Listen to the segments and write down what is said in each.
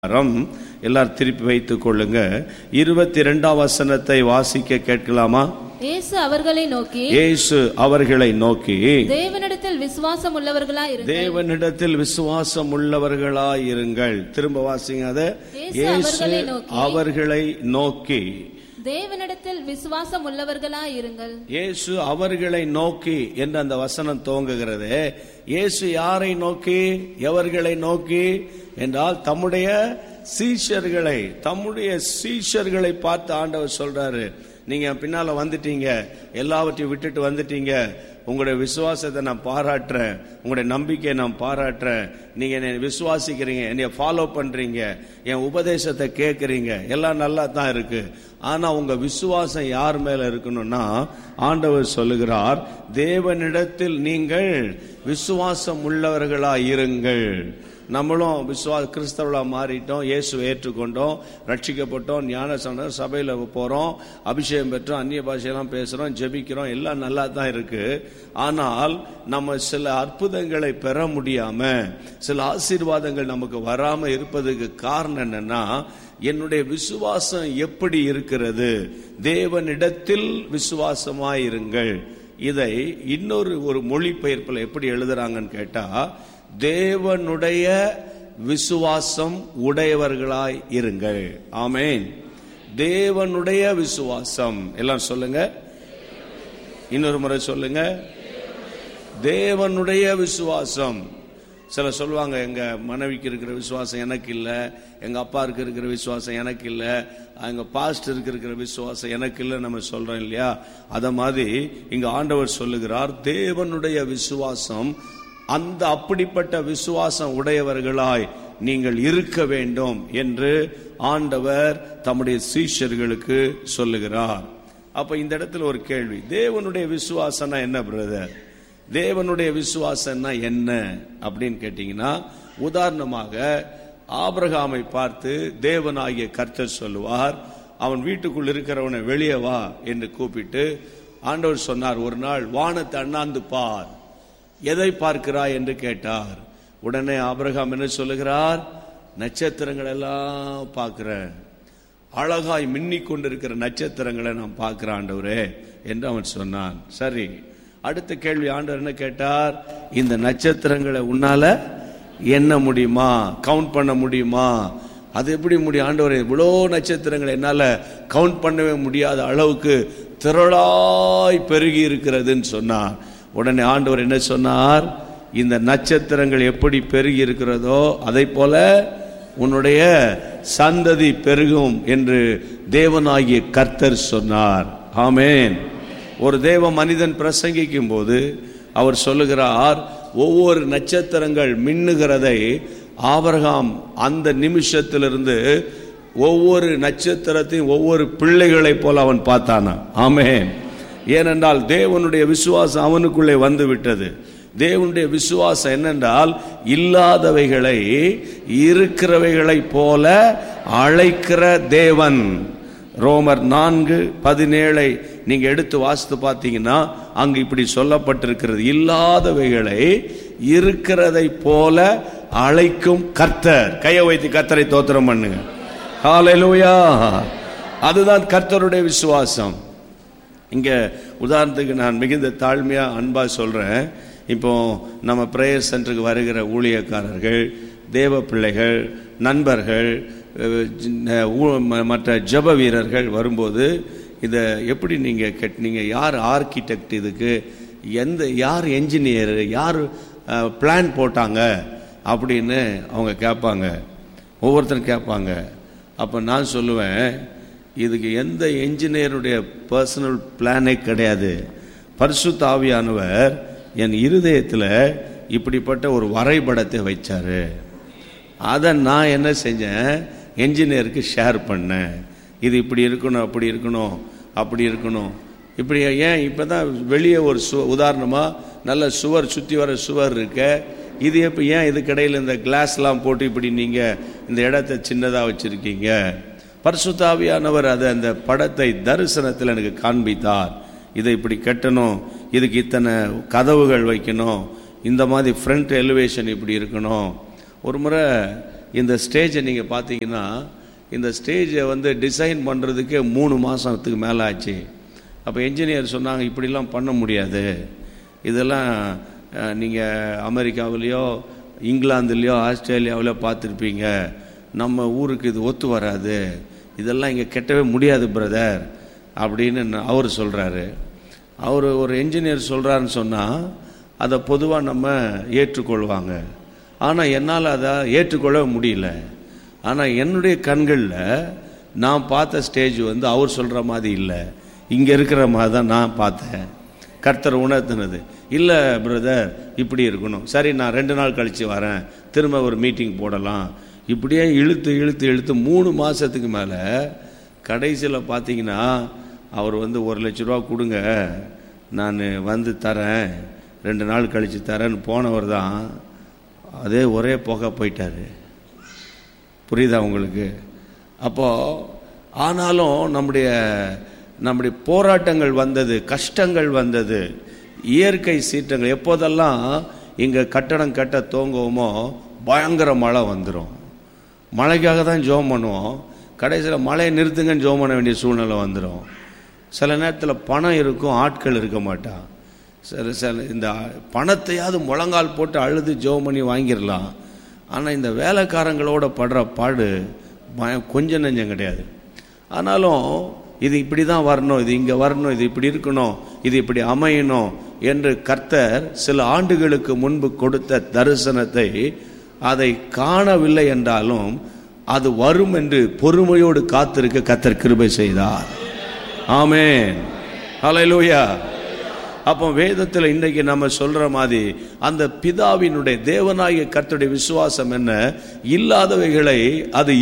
எல்லாரும் திருப்பி வைத்துக் கொள்ளுங்க. 22ஆம் வசனத்தை வாசிக்க கேட்கலாமா? இயேசு அவர்களை நோக்கி தேவனிடத்தில் விசுவாசம் உள்ளவர்களாய் இருங்கள். திரும்ப வாசிங்க. அதை இயேசு அவர்களை நோக்கி தேவனிடத்தில் விசுவாசம் உள்ளவர்களாய் இருங்கள். இயேசு அவர்களை நோக்கி என்று அந்த வசனம் துவங்குகிறது. இயேசு யாரை நோக்கி, எவர்களை நோக்கி என்றால் தம்முடைய சீஷர்களை பார்த்து ஆண்டவர் சொல்றாரு, நீங்க பின்னால வந்துட்டீங்க, எல்லாவற்றையும் விட்டுட்டு வந்துட்டீங்க, உங்களுடைய விசுவாசத்தை நான் பாராட்டுறேன், உங்களுடைய நம்பிக்கையை நான் பாராட்டுறேன், நீங்க என்னை விசுவாசிக்கிறீங்க, என்னைய ஃபாலோ பண்றீங்க, என் உபதேசத்தை கேட்கறீங்க, எல்லாம் நல்லா தான் இருக்கு. ஆனா உங்க விசுவாசம் யார் மேல இருக்கணும்னா, ஆண்டவர் சொல்லுகிறார், தேவனிடத்தில் நீங்கள் விசுவாசம் உள்ளவர்களாய் இருங்கள். நம்மளும் கிறிஸ்தவர்களா மாறிட்டோம், இயேசுவை ஏற்றுக்கொண்டோம், ரட்சிக்கப்பட்டோம், ஞானஸ்நானம் சபையில போறோம், அபிஷேகம் பெற்றோம், அந்நிய பாஷையெல்லாம் பேசுறோம், ஜெபிக்கிறோம், எல்லாம் நல்லா தான் இருக்கு. ஆனால் நம்ம சில அற்புதங்களை பெற முடியாம, சில ஆசீர்வாதங்கள் நமக்கு வராம இருப்பதுக்கு காரணம் என்னன்னா, என்னுடைய விசுவாசம் எப்படி இருக்கிறது? தேவனிடத்தில் விசுவாசமாயிருங்கள். இதை இன்னொரு மொழிபெயர்ப்பில் எப்படி எழுதுறாங்கன்னு கேட்டா, தேவனுடைய விசுவாசம் உடையவர்களாய் இருங்கள். ஆமென். தேவனுடைய விசுவாசம். எல்லாம் சொல்லுங்க, இன்னொரு முறை சொல்லுங்க, தேவனுடைய விசுவாசம். சில சொல்லுவாங்க, எங்க மனைவிக்கு இருக்கிற விசுவாசம் எனக்கு இல்லை, எங்க அப்பாருக்கு இருக்கிற விசுவாசம் எனக்கு இல்லை, எங்க பாஸ்டருக்கு இருக்கிற விசுவாசம் எனக்கு இல்லை, நம்ம சொல்றோம் இல்லையா? அத மாதிரி இங்க ஆண்டவர் சொல்லுகிறார், தேவனுடைய விசுவாசம், அந்த அப்படிப்பட்ட விசுவாசம் உடையவர்களாய் நீங்கள் இருக்க வேண்டும் என்று ஆண்டவர் தம்முடைய சீஷர்களுக்கு சொல்லுகிறார். அப்ப இந்த இடத்துல ஒரு கேள்வி, தேவனுடைய விசுவாசம்னா என்ன பிரதர்? தேவனுடைய விசுவாசம்னா என்ன அப்படின்னு கேட்டீங்கன்னா, உதாரணமாக ஆபிரகாமை பார்த்து தேவனாகிய கர்த்தர் சொல்லுவார், அவன் வீட்டுக்குள் இருக்கிறவனை வெளியே வா என்று கூப்பிட்டு ஆண்டவர் சொன்னார், ஒரு நாள் வானத்தை அண்ணாந்து பார், எதை பார்க்கிறாய் என்று கேட்டார். உடனே ஆபிரகாம் என்ன சொல்லுகிறார்? நட்சத்திரங்கள் எல்லாம் பார்க்கிறேன், அழகாய் மின்னிக் கொண்டிருக்கிற நட்சத்திரங்களை நான் பார்க்கிறேன் ஆண்டவரே என்று அவன் சொன்னான். சரி, அடுத்த கேள்வி ஆண்டவர் என்ன கேட்டார்? இந்த நட்சத்திரங்களை உன்னால எண்ண முடியுமா, கவுண்ட் பண்ண முடியுமா? அது எப்படி முடியும் ஆண்டவரே? இவ்வளோ நட்சத்திரங்களை என்னால கவுண்ட் பண்ணவே முடியாத அளவுக்கு திரளாய் பெருகி இருக்கிறதுன்னு சொன்னார். உடனே ஆண்டவர் என்ன சொன்னார்? இந்த நட்சத்திரங்கள் எப்படி பெருகி இருக்கிறதோ அதை போல உன்னுடைய சந்ததி பெருகும் என்று தேவனாகிய கர்த்தர் சொன்னார். ஆமென். ஒரு தேவ மனிதன் பிரசங்கிக்கும் போது அவர் சொல்லுகிறார், ஒவ்வொரு நட்சத்திரங்கள் மின்னுகிறதை ஆபிரகாம் அந்த நிமிஷத்திலிருந்து ஒவ்வொரு நட்சத்திரத்தையும் ஒவ்வொரு பிள்ளைகளை போல அவன் பார்த்தானா. ஆமென். ஏனென்றால் தேவனுடைய விசுவாசம் அவனுக்குள்ளே வந்து விட்டது. தேவனுடைய விசுவாசம் என்னென்றால், இல்லாதவைகளை இருக்கிறவைகளை போல அழைக்கிற தேவன். ரோமர் 4:17 நீங்க எடுத்து வாசித்து பார்த்தீங்கன்னா அங்கு இப்படி சொல்லப்பட்டிருக்கிறது, இல்லாதவைகளை இருக்கிறதை போல அழைக்கும் கர்த்தர். கையை வைத்து கர்த்தரை தோத்திரம் பண்ணுங்க. ஹல்லேலூயா. அதுதான் கர்த்தருடைய விசுவாசம். இங்க உதாரணத்துக்கு நான் மிகுந்த தாழ்மையா அன்பா சொல்றேன். இப்போ நம்ம பிரேயர் சென்டருக்கு வருகிற ஊழியக்காரர்கள், தேவ பிள்ளைகள், நண்பர்கள், மற்ற ஜப வீரர்கள் வரும்போது இதை எப்படி நீங்க யார் ஆர்கிடெக்ட், இதுக்கு யார் என்ஜினியர், யார் பிளான் போட்டாங்க அப்படின்னு அவங்க கேட்பாங்க, ஒவ்வொருத்தரும் கேட்பாங்க. அப்ப நான் சொல்லுவேன், இதுக்கு எந்த என்ஜினியருடைய பர்சனல் பிளானே கிடையாது. பரிசுத்த ஆவியானவர் என் இருதயத்தில் இப்படிப்பட்ட ஒரு வரைபடத்தை வைச்சாரு. அதை நான் என்ன செஞ்சேன், என்ஜினியருக்கு ஷேர் பண்ணேன். இது இப்படி இருக்கணும், அப்படி இருக்கணும், அப்படி இருக்கணும், இப்படி. ஏன் இப்பதான் வெளியே ஒரு உதாரணமாக நல்ல சுவர், சுற்றி வர சுவர் இருக்க, இது எப்போ ஏன் இதுக்கிடையில் இந்த கிளாஸ்லாம் போட்டு இப்படி நீங்கள் இந்த இடத்த சின்னதாக வச்சுருக்கீங்க? பரிசுத்த ஆவியானவர் அதை அந்த படத்தை தரிசனத்தில் எனக்கு காண்பித்தார். இதை இப்படி கட்டணும், இதுக்கு இத்தனை கதவுகள் வைக்கணும், இந்த மாதிரி ஃப்ரண்ட் எலிவேஷன் இப்படி இருக்கணும். ஒரு முறை இந்த ஸ்டேஜை நீங்கள் பார்த்தீங்கன்னா, இந்த ஸ்டேஜை வந்து டிசைன் பண்ணுறதுக்கே 3 மாதத்துக்கு மேலே ஆச்சு. அப்போ என்ஜினியர் சொன்னாங்க, இப்படிலாம் பண்ண முடியாது, இதெல்லாம் நீங்கள் அமெரிக்காவிலையோ இங்கிலாந்துலேயோ ஆஸ்திரேலியாவிலையோ பார்த்துருப்பீங்க, நம்ம ஊருக்கு இது ஒத்து வராது, இதெல்லாம் இங்கே கெட்டவே முடியாது பிரதர் அப்படின்னு அவர் சொல்கிறாரு. அவர் ஒரு என்ஜினியர் சொல்கிறாருன்னு சொன்னால் அதை பொதுவாக நம்ம ஏற்றுக்கொள்வாங்க. ஆனால் என்னால் அதை ஏற்றுக்கொள்ள முடியல. ஆனால் என்னுடைய கண்களில் நான் பார்த்த ஸ்டேஜ் வந்து அவர் சொல்கிற மாதிரி இல்லை, இங்கே இருக்கிற மாதிரி தான் நான் பார்த்தேன். கர்த்தர் உணர்த்தினது இல்லை பிரதர் இப்படி இருக்கணும், சரி நான் 2 நாள் கழித்து வரேன், திரும்ப ஒரு மீட்டிங் போடலாம். இப்படியே இழுத்து இழுத்து இழுத்து 3 மாதத்துக்கு மேலே கடைசியில் பார்த்தீங்கன்னா அவர் வந்து 1 லட்ச ரூபா கொடுங்க நான் வந்து தரேன், 2 நாள் கழித்து தரேன்னு போனவர் தான் அதே ஒரே புகை போயிட்டார். புரியுதா உங்களுக்கு? அப்போது ஆனாலும் நம்முடைய போராட்டங்கள் வந்தது, கஷ்டங்கள் வந்தது, இயற்கை சீற்றங்கள். எப்போதெல்லாம் இங்கே கட்டடம் கட்ட தோங்குவோமோ பயங்கர மழை வந்துடும். மழைக்காக தான் ஜெபம் பண்ணுவோம், கடைசியில் மழையை நிறுத்துங்கன்னு ஜெபம் பண்ண வேண்டிய சூழ்நிலை வந்துடும். சில நேரத்தில் பணம் இருக்கும், ஆட்கள் இருக்க மாட்டான். சில இந்த பணத்தையாவது முழங்கால் போட்டு அழுது ஜெபம் பண்ணி வாங்கிடலாம். ஆனால் இந்த வேலைக்காரங்களோட படுற பாடு கொஞ்சம் நெஞ்சம் கிடையாது. ஆனாலும் இது இப்படி தான் வரணும், இது இங்கே வரணும், இது இப்படி இருக்கணும், இது இப்படி அமையணும் என்று கர்த்தர் சில ஆண்டுகளுக்கு முன்பு கொடுத்த தரிசனத்தை அதை காணவில்லை என்றாலும் அது வரும் என்று பொறுமையோடு காத்திருக்க கர்த்தர் கிருபை செய்தார். ஆமென், ஹல்லேலூயா. அப்போ வேதத்தில் இன்றைக்கு நம்ம சொல்ற மாதிரி அந்த பிதாவினுடைய தேவனாகிய கர்த்தருடைய விசுவாசம் என்ன, இல்லாதவைகளை அது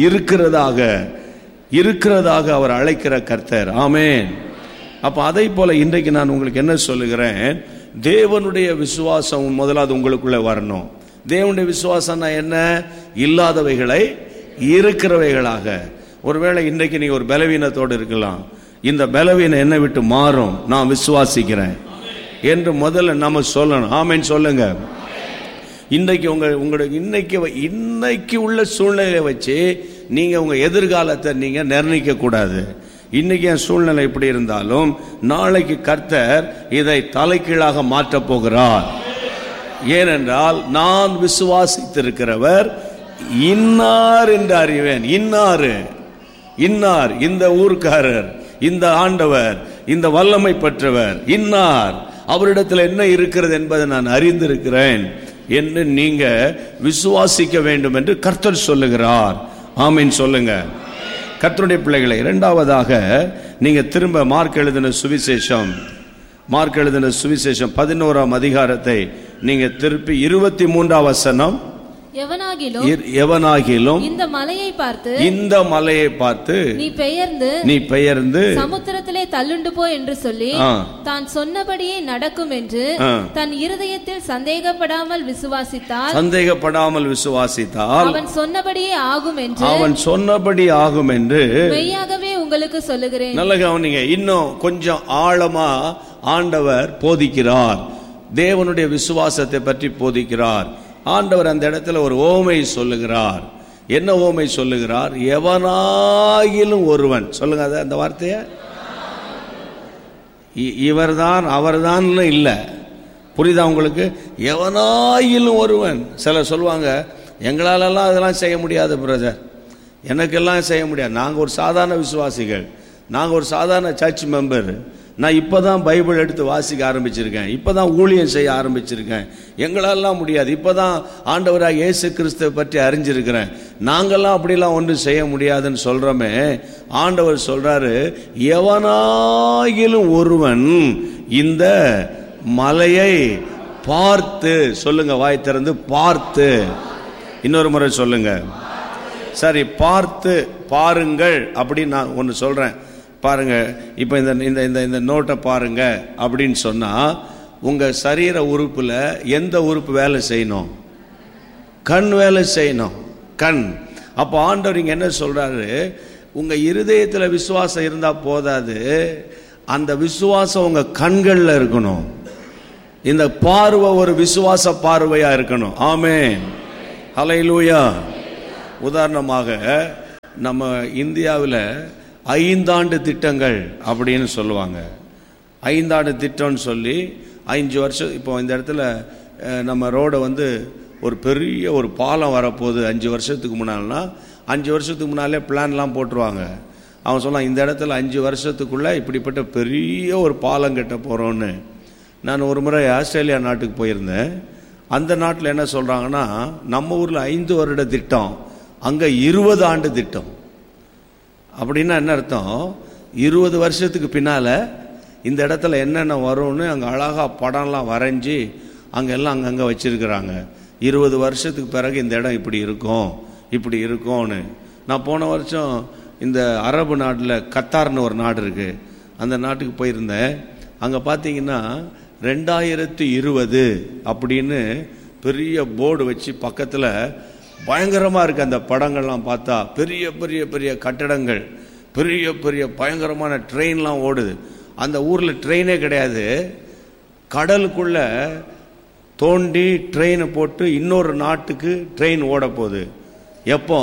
இருக்கிறதாக அவர் அழைக்கிற கர்த்தர். ஆமென். அப்போ அதை போல இன்றைக்கு நான் உங்களுக்கு என்ன சொல்லுகிறேன், தேவனுடைய விசுவாசம் முதலாவது உங்களுக்குள்ள வரணும். தேவனுடைய விசுவாசம்னா என்ன, இல்லாதவைகளை இருக்கிறவைகளாக. ஒருவேளை இன்றைக்கு நீங்க ஒரு பலவீனத்தோடு இருக்கலாம், இந்த பலவீனம் என்னை விட்டு மாறும், நான் விசுவாசிக்கிறேன் என்று முதல்ல நம்ம சொல்லணும். ஆமென் சொல்லுங்க. இன்றைக்கு உங்களுடைய இன்னைக்கு உள்ள சூழ்நிலையை வச்சு நீங்க உங்க எதிர்காலத்தை நீங்க நிர்ணயிக்க கூடாது. இன்னைக்கு என் சூழ்நிலை எப்படி இருந்தாலும் நாளைக்கு கர்த்தர் இதை தலைகீழாக மாற்றப் போகிறார். ஏனென்றால் நான் விசுவாசித்திருக்கிறவர் இன்னார் என்று அறிவேன். இன்னார் இந்த ஊர்க்காரர், இந்த ஆண்டவர், இந்த வல்லமை பெற்றவர் இன்னார், அவரிடத்தில் என்ன இருக்கிறது என்பதை நான் அறிந்திருக்கிறேன் என்று நீங்க விசுவாசிக்க வேண்டும் என்று கர்த்தர் சொல்லுகிறார். ஆமென் சொல்லுங்க. கர்த்தருடைய பிள்ளைகளை, இரண்டாவதாக நீங்க திரும்ப மார்க் எழுதின சுவிசேஷம் 11ஆம் அதிகாரத்தை நீங்க திருப்பி 23ஆம் வசனம். எவனாகிலும் இந்த மலையை பார்த்து நீ பெயர்ந்து சமுத்திரத்திலே தள்ளுண்டு போ என்று சொல்லி தான் சொன்னபடியே நடக்கும் என்று தன் இருதயத்தில் சந்தேகப்படாமல் விசுவாசித்தால் அவன் சொன்னபடியே ஆகும் என்று மெய்யாகவே உங்களுக்கு சொல்லுகிறேன். நல்ல கவனிங்க. இன்னும் கொஞ்சம் ஆழமா ஆண்டவர் போதிக்கிறார், தேவனுடைய விசுவாசத்தை பற்றி போதிக்கிறார். ஆண்டவர் அந்த இடத்துல ஒரு ஓமை சொல்லுகிறார். என்ன ஓமை சொல்லுகிறார்? எவனாயிலும் ஒருவன். சொல்லுங்க அந்த வார்த்தைய. இவர்தான் அவர்தான் இல்ல. புரியுதா உங்களுக்கு? எவனாயிலும் ஒருவன். சிலர் சொல்லுவாங்க, எங்களாலெல்லாம் அதெல்லாம் செய்ய முடியாது பிரதர், எனக்கெல்லாம் செய்ய முடியாது, நாங்கள் ஒரு சாதாரண விசுவாசிகள், நாங்கள் ஒரு சாதாரண சர்ச் மெம்பர், நான் இப்போதான் பைபிள் எடுத்து வாசிக்க ஆரம்பிச்சிருக்கேன், இப்போதான் ஊழியம் செய்ய ஆரம்பிச்சிருக்கேன், எங்களெல்லாம் முடியாது, இப்போதான் ஆண்டவராக இயேசு கிறிஸ்துவை பற்றி அறிஞ்சிருக்கிறேன், நாங்கள்லாம் அப்படிலாம் ஒன்றும் செய்ய முடியாதுன்னு சொல்கிறோமே. ஆண்டவர் சொல்கிறாரு, எவனாயிலும் ஒருவன் இந்த மலையை பார்த்து, சொல்லுங்க வாய் திறந்து, பார்த்து. இன்னொரு முறை சொல்லுங்க. சரி, பார்த்து பாருங்கள் அப்படின்னு நான் ஒன்று சொல்கிறேன். பாருங்க, இப்போ இந்த நோட்டை பாருங்க அப்படின்னு சொன்னா, உங்க சரீர உறுப்புல எந்த உறுப்பு வேலை செய்யணும்? கண் வேலை செய்யணும். கண். அப்போ ஆண்டவர் இங்க என்ன சொல்றாரு, உங்க இருதயத்துல விசுவாசம் இருந்தா போதாது, அந்த விசுவாசம் உங்க கண்கள்ல இருக்கணும். இந்த பார்வை ஒரு விசுவாச பார்வையா இருக்கணும். ஆமென், ஹல்லேலூயா. உதாரணமாக நம்ம இந்தியாவில் 5 ஆண்டு திட்டங்கள் அப்படின்னு சொல்லுவாங்க. 5 ஆண்டு திட்டம்னு சொல்லி 5 வருஷம். இப்போ இந்த இடத்துல நம்ம ரோடை வந்து ஒரு பெரிய ஒரு பாலம் வரப்போகுது 5 வருஷத்துக்கு முன்னால்னா 5 வருஷத்துக்கு முன்னாலே பிளான்லாம் போட்டுருவாங்க. அவன் சொல்லலாம் இந்த இடத்துல 5 வருஷத்துக்குள்ளே இப்படிப்பட்ட பெரிய ஒரு பாலம் கட்ட போகிறோன்னு. நான் ஒரு முறை ஆஸ்திரேலியா நாட்டுக்கு போயிருந்தேன். அந்த நாட்டில் என்ன சொல்கிறாங்கன்னா, நம்ம ஊரில் 5 வருட திட்டம், அங்கே 20 ஆண்டு திட்டம். அப்படின்னா என்ன அர்த்தம்? 20 வருஷத்துக்கு பின்னால் இந்த இடத்துல என்னென்ன வரும்னு அங்கே அழகாக படம்லாம் வரைஞ்சி அங்கெல்லாம் அங்கங்கே வச்சுருக்கிறாங்க. 20 வருஷத்துக்கு பிறகு இந்த இடம் இப்படி இருக்கும் இப்படி இருக்கும்னு. நான் போன வருஷம் இந்த அரபு நாட்டில் கத்தார்னு ஒரு நாடு இருக்குது, அந்த நாட்டுக்கு போயிருந்தேன். அங்கே பார்த்தீங்கன்னா 2020 அப்படின்னு பெரிய போர்டு வச்சு பக்கத்தில் பயங்கரமாக இருக்குது. அந்த படங்கள்லாம் பார்த்தா பெரிய பெரிய பெரிய கட்டடங்கள், பெரிய பெரிய பயங்கரமான ட்ரெயின்லாம் ஓடுது. அந்த ஊரில் ட்ரெயினே கிடையாது, கடலுக்குள்ளே தோண்டி ட்ரெயினை போட்டு இன்னொரு நாட்டுக்கு ட்ரெயின் ஓட போகுது. எப்போ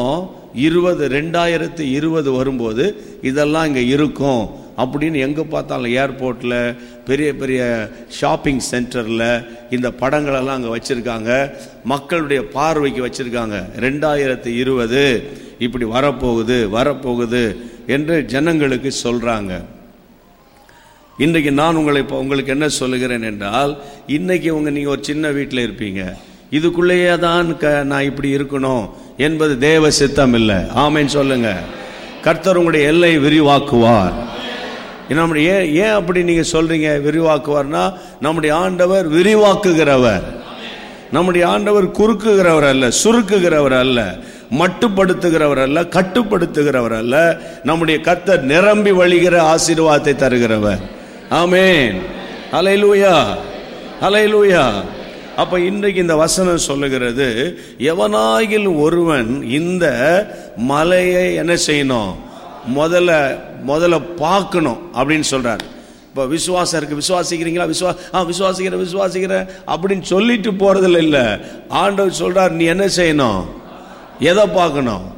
2020 வரும்போது இதெல்லாம் இங்கே இருக்கும் அப்படின்னு எங்கே பார்த்தாலும் ஏர்போர்ட்டில் பெரிய பெரிய ஷாப்பிங் சென்டரில் இந்த படங்களெல்லாம் அங்கே வச்சுருக்காங்க, மக்களுடைய பார்வைக்கு வச்சுருக்காங்க. 2020 இப்படி வரப்போகுது என்று ஜனங்களுக்கு சொல்கிறாங்க. இன்றைக்கு நான் உங்களுக்கு என்ன சொல்லுகிறேன் என்றால், இன்றைக்கி நீங்கள் ஒரு சின்ன வீட்டில் இருப்பீங்க, இதுக்குள்ளேயே தான் நான் இப்படி இருக்கணும் என்பது தேவ சித்தம் இல்லை. ஆமென் சொல்லுங்க. கர்த்தர் உங்களுடைய எல்லை விரிவாக்குவார். ஏன் அப்படி நீங்க சொல்றீங்க விரிவாக்குவார்னா, நம்முடைய ஆண்டவர் விரிவாக்குகிறவர். நம்முடைய ஆண்டவர் குறுக்குகிறவர் அல்ல, சுருக்குகிறவர் அல்ல, மட்டுப்படுத்துகிறவர் அல்ல, கட்டுப்படுத்துகிறவர் அல்ல. நம்முடைய கர்த்தர் நிரம்பி வழிகிற ஆசீர்வாதத்தை தருகிறவர். ஆமென். ஹல்லேலூயா, ஹல்லேலூயா. அப்ப இன்றைக்கு இந்த வசனம் சொல்லுகிறது, எவனாகில் ஒருவன் இந்த மலையை என்ன செய்யணும், முதல்ல பார்க்கணும் அப்படின்னு சொல்றார். இப்போ விசுவாசம் இருக்கு, விசுவாசிக்கிறீங்களா? விசுவாசிக்கிறேன் அப்படின்னு சொல்லிட்டு போறதில்ல. இல்ல, ஆண்டவர் சொல்றார், நீ என்ன செய்யணும்? எதை பார்க்கணும்?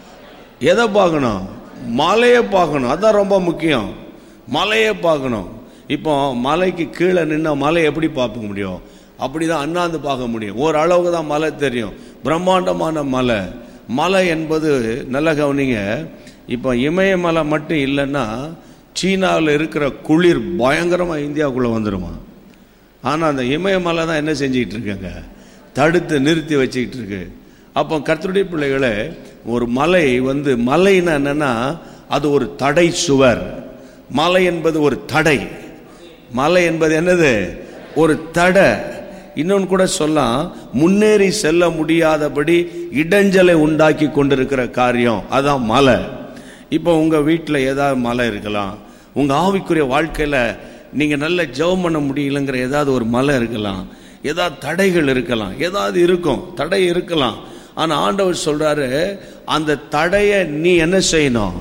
மலையை பார்க்கணும். அதான் ரொம்ப முக்கியம். மலையை பார்க்கணும். இப்போ மலைக்கு கீழே நின்று மலை எப்படி பார்க்க முடியும்? அப்படிதான் அண்ணாந்து பார்க்க முடியும். ஓரளவுக்கு தான் மலை தெரியும். பிரம்மாண்டமான மலை என்பது நல்ல கவனிங்க. இப்போ இமயமலை மட்டும் இல்லைன்னா சீனாவில் இருக்கிற குளிர் பயங்கரமாக இந்தியாவுக்குள்ளே வந்துடுமா. ஆனால் அந்த இமயமலை தான் என்ன செஞ்சுக்கிட்டு இருக்காங்க, தடுத்து நிறுத்தி வச்சுக்கிட்டு இருக்கு. அப்போ கர்த்தருடைய பிள்ளைகளே, ஒரு மலைன்னா என்னன்னா, அது ஒரு தடை சுவர். மலை என்பது ஒரு தடை. மலை என்பது என்னது? ஒரு தடை. இன்னொன்று கூட சொல்லலாம், முன்னேறி செல்ல முடியாதபடி இடைஞ்சலை உண்டாக்கி கொண்டிருக்கிற காரியம், அதான் மலை. இப்போ உங்கள் வீட்டில் ஏதாவது மலை இருக்கலாம், உங்கள் ஆவிக்குரிய வாழ்க்கையில் நீங்கள் நல்ல ஜெபம் பண்ண முடியலங்கிற ஏதாவது ஒரு மலை இருக்கலாம், ஏதாவது தடைகள் இருக்கலாம், ஏதாவது இருக்கும், தடை இருக்கலாம். ஆனால் ஆண்டவர் சொல்கிறாரு, அந்த தடையை நீ என்ன செய்யணும்?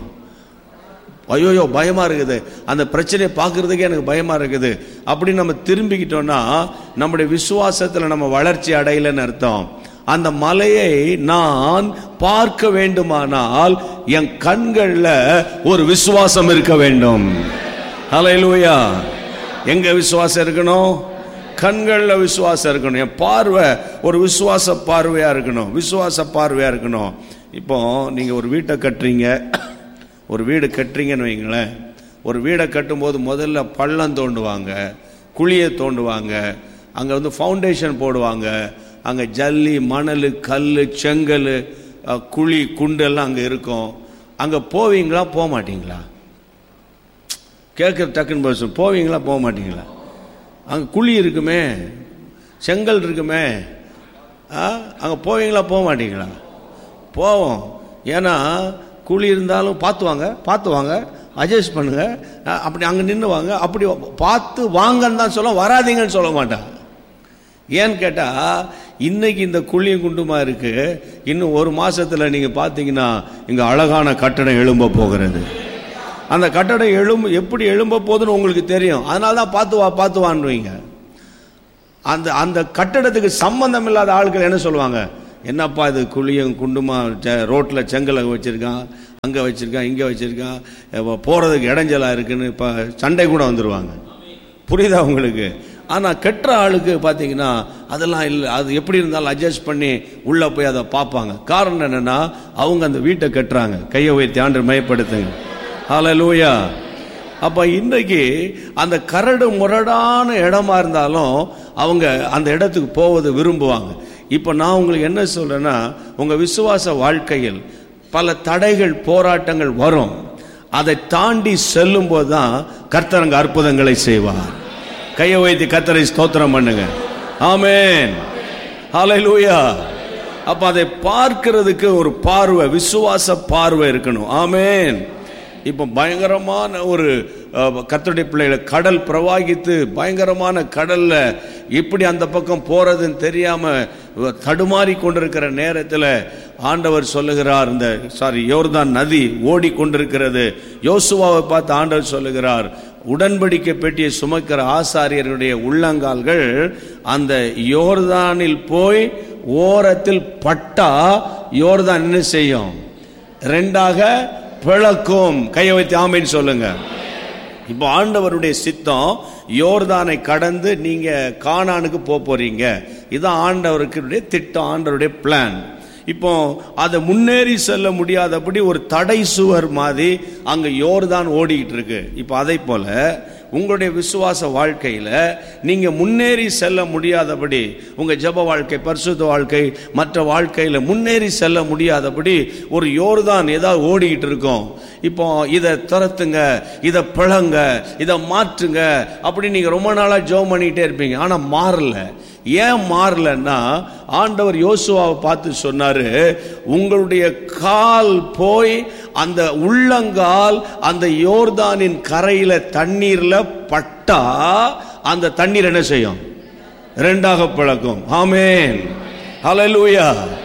ஐயோ பயமா இருக்குது, அந்த பிரச்சனையை பார்க்கறதுக்கே எனக்கு பயமா இருக்குது அப்படின்னு நம்ம திரும்பிக்கிட்டோம்னா நம்முடைய விசுவாசத்தில் நம்ம வளர்ச்சி அடையலன்னு அர்த்தம். அந்த மலையை நான் பார்க்க வேண்டுமானால் என் கண்கள்ல ஒரு விசுவாசம் இருக்க வேண்டும். ஹல்லேலூயா. எங்க விசுவாசம் இருக்கணும்? கண்கள்ல விசுவாசம் இருக்கணும். என் பார்வை ஒரு விசுவாச பார்வையா இருக்கணும். இப்போ நீங்க ஒரு வீட்டை கட்டுறீங்க, ஒரு வீடு கட்டுறீங்கன்னு வைங்களேன். ஒரு வீடை கட்டும்போது முதல்ல பள்ளம் தோண்டுவாங்க, குழியை தோண்டுவாங்க, அங்கே ஃபவுண்டேஷன் போடுவாங்க. அங்கே ஜல்லி, மணல், கல், செங்கல், குழி, குண்டெல்லாம் அங்கே இருக்கும். அங்கே போவீங்களா போக மாட்டீங்களா? கேட்குற டக்குன்னு பேசும். போவீங்களா போக மாட்டீங்களா? அங்கே குழி இருக்குமே, செங்கல் இருக்குமே, அங்கே போவீங்களா போக மாட்டீங்களா? போவோம். ஏன்னா குழி இருந்தாலும் பார்த்து வாங்க, அட்ஜஸ்ட் பண்ணுங்க, அப்படி அங்கே நின்றுவாங்க. அப்படி பார்த்து வாங்கன்னு தான் சொல்ல, வராதிங்கன்னு சொல்ல மாட்டாங்க. ஏன்னு கேட்டால், இன்னைக்கு இந்த குழியும் குண்டுமா இருக்கு, இன்னும் ஒரு மாசத்துல நீங்க பார்த்தீங்கன்னா இங்க அழகான கட்டடம் எழும்ப போகிறது. அந்த கட்டடம் எப்படி எழும்ப போகுதுன்னு உங்களுக்கு தெரியும். அதனால தான் பார்த்து வான்னுவீங்க. அந்த கட்டடத்துக்கு சம்பந்தம் இல்லாத ஆட்கள் என்ன சொல்லுவாங்க, என்னப்பா இது குழியும் குண்டுமா, ரோட்டில் செங்கலை வச்சுருக்கான், அங்கே வச்சுருக்கான், இங்கே வச்சுருக்கான், போகிறதுக்கு இடைஞ்சலாக இருக்குன்னு இப்போ சண்டை கூட வந்துடுவாங்க. புரியுதா உங்களுக்கு? ஆனால் கெட்ட ஆளுக்கு பார்த்தீங்கன்னா அதெல்லாம் இல்லை, அது எப்படி இருந்தாலும் அட்ஜஸ்ட் பண்ணி உள்ளே போய் அதை பார்ப்பாங்க. காரணம் என்னென்னா அவங்க அந்த வீட்டை கட்டுறாங்க. கையை உயர்த்தி ஆண்டு மயப்படுத்துங்க. ஹல்லேலூயா. அப்போ இன்றைக்கு அந்த கரடு முரடான இடமா இருந்தாலும் அவங்க அந்த இடத்துக்கு போவது விரும்புவாங்க. இப்போ நான் உங்களுக்கு என்ன சொல்றேன்னா, உங்கள் விசுவாச வாழ்க்கையில் பல தடைகள் போராட்டங்கள் வரும். அதை தாண்டி செல்லும் போது தான் கர்த்தர் அங்கே அற்புதங்களை செய்வார். கையை வைத்து கர்த்தரை ஸ்தோத்திரம் பண்ணுங்க. ஆமென், ஹல்லேலூயா. அப்ப அதை பார்க்கிறதுக்கு ஒரு பார்வை, விசுவாச பார்வை இருக்கணும். ஆமென். இப்போ பயங்கரமான ஒரு கர்த்தருடைய பிள்ளைகளை கடல் பிரவாகித்து பயங்கரமான கடல்ல எப்படி அந்த பக்கம் போறதுன்னு தெரியாம தடுமாறி கொண்டிருக்கிற நேரத்தில் ஆண்டவர் சொல்லுகிறார், இந்த யோர்தான் நதி ஓடிக்கொண்டிருக்கிறது. யோசுவாவை பார்த்து ஆண்டவர் சொல்லுகிறார், உடன்படிக்கை பெட்டியை சுமக்கிற ஆசாரியர்களுடைய உள்ளங்கால்கள் அந்த யோர்தானில் போய் ஓரத்தில் பட்டா யோர்தான் என்ன செய்யும்? ரெண்டாக பிளக்கும். கையை வைத்து ஆமென் சொல்லுங்க. இப்போ ஆண்டவருடைய சித்தம் யோர்தானை கடந்து நீங்க கானானுக்கு போறீங்க. இதுதான் ஆண்டவருக்கு திட்டம், ஆண்டவருடைய பிளான். இப்போ அதை முன்னேறி செல்ல முடியாதபடி ஒரு தடை சுவர் மாதிரி அங்க யோர்தான் ஓடிக்கிட்டு இருக்கு. இப்போ அதை போல உங்களுடைய விசுவாச வாழ்க்கையில நீங்க முன்னேறி செல்ல முடியாதபடி, உங்க ஜெப வாழ்க்கை, பரிசுத்த வாழ்க்கை, மற்ற வாழ்க்கையில முன்னேறி செல்ல முடியாதபடி ஒரு யோர்தான் ஏதாவது ஓடிக்கிட்டு இருக்கும். இப்போ இதை துரத்துங்க, இதை பிளங்க, இதை மாற்றுங்க அப்படி நீங்க ரொம்ப நாளா ஜெபம் பண்ணிட்டே இருப்பீங்க. ஆனா மாறல. ஏன் மாறலன்னா, ஆண்டவர் யோசுவாவை பார்த்து சொன்னாரு, உங்களுடைய கால் போய் அந்த உள்ளங்கால் அந்த யோர்தானின் கரையில தண்ணீர்ல பட்டா அந்த தண்ணீர் என்ன செய்யும்? ரெண்டாக பிளக்கும். ஆமென், ஹல்லேலூயா.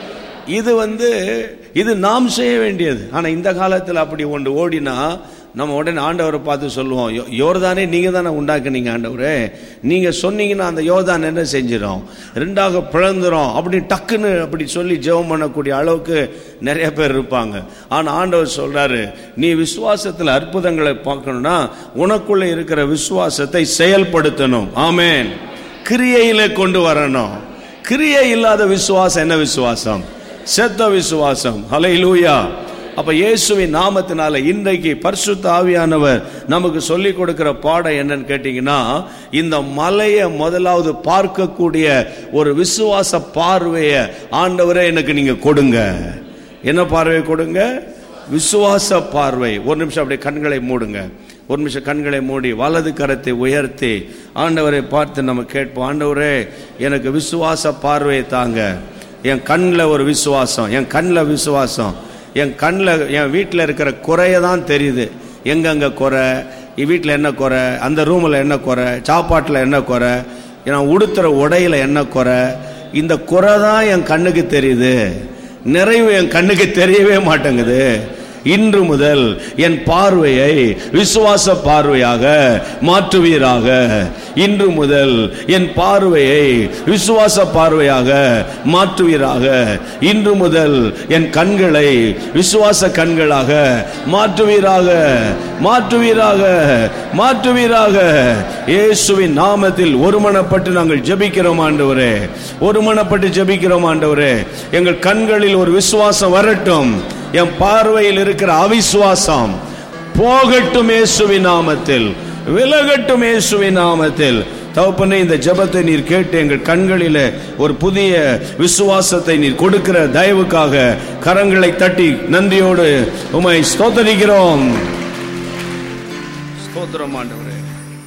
இது நாம் செய்ய வேண்டியது. ஆனா இந்த காலத்தில் அப்படி ஒன்று ஓடினா நம்ம உடனே ஆண்டவரை பார்த்து சொல்லுவோம், யோர்தானே நீங்க தானே உண்டாக்குனீங்க ஆண்டவரே, நீங்க சொன்னீங்கன்னா அந்த யோர்தான் என்ன செஞ்சிடும்? ரெண்டாக பிளந்துரும். அப்படி டக்குன்னு அப்படி சொல்லி ஜெபம் பண்ணக்கூடிய அளவுக்கு நிறைய பேர் இருப்பாங்க. ஆனா ஆண்டவர் சொல்றாரு, நீ விசுவாசத்தில் அற்புதங்களை பார்க்கணும்னா உனக்குள்ள இருக்கிற விசுவாசத்தை செயல்படுத்தணும். ஆமென். கிரியையில கொண்டு வரணும். கிரியை இல்லாத விசுவாசம் என்ன விசுவாசம்? செத்த விசுவாசம். ஹல்லேலூயா. அப்ப இயேசுவின் நாமத்தினால இன்றைக்கு பரிசுத்த ஆவியானவர் நமக்கு சொல்லிக் கொடுக்கிற பாடம் என்னன்னு கேட்டீங்கன்னா, இந்த மலையை முதலாவது பார்க்கக்கூடிய ஒரு விசுவாச பார்வையை ஆண்டவரே எனக்கு நீங்க கொடுங்க. என்ன பார்வை கொடுங்க? விசுவாச பார்வை. ஒரு நிமிஷம் அப்படியே கண்களை மூடுங்க. ஒரு நிமிஷம் கண்களை மூடி வலது கரத்தை உயர்த்தி ஆண்டவரை பார்த்து நம்ம கேட்போம், ஆண்டவரே எனக்கு விசுவாச பார்வையை தாங்க. என் கண்ணில் ஒரு விசுவாசம், என் கண்ணில் விசுவாசம், என் கண்ணில் என் வீட்டில் இருக்கிற குறைய தான் தெரியுது. எங்கெங்க குறை, வீட்டில் என்ன குறை, அந்த ரூமில் என்ன குறை, சாப்பாட்டில் என்ன குறை, நான் உடுத்துற உடையில என்ன குறை, இந்த குறை தான் என் கண்ணுக்கு தெரியுது. நிறைவு என் கண்ணுக்கு தெரியவே மாட்டேங்குது. இன்று முதல் என் பார்வையை விசுவாச பார்வையாக மாற்றுவீராக. இன்று முதல் என் பார்வையை விசுவாச பார்வையாக மாற்றுவீராக. இன்று முதல் என் கண்களை விசுவாச கண்களாக மாற்றுவீராக, மாற்றுவீராக, மாற்றுவீராக. இயேசுவின் நாமத்தில் ஒருமனப்பட்டு நாங்கள் ஜெபிக்கிறோம் ஆண்டவரே. ஒருமனப்பட்டு ஜெபிக்கிறோம் ஆண்டவரே. எங்கள் கண்களில் ஒரு விசுவாசம் வரட்டும். என் பார்வையில் இருக்கிற அவிசுவாசம் போகட்டும் இயேசுவின் நாமத்தில், விலகட்டும் இயேசுவின் நாமத்தில். தகப்பனே, இந்த ஜெபத்தை நீர் கேட்டு எங்கள் கண்களிலே ஒரு புதிய விசுவாசத்தை நீர் கொடுக்கிற தயவுக்காக கரங்களை தட்டி நன்றியோடு உம்மை ஸ்தோத்திரிக்கிறோம். ஸ்தோத்திரம் ஆண்டவரே.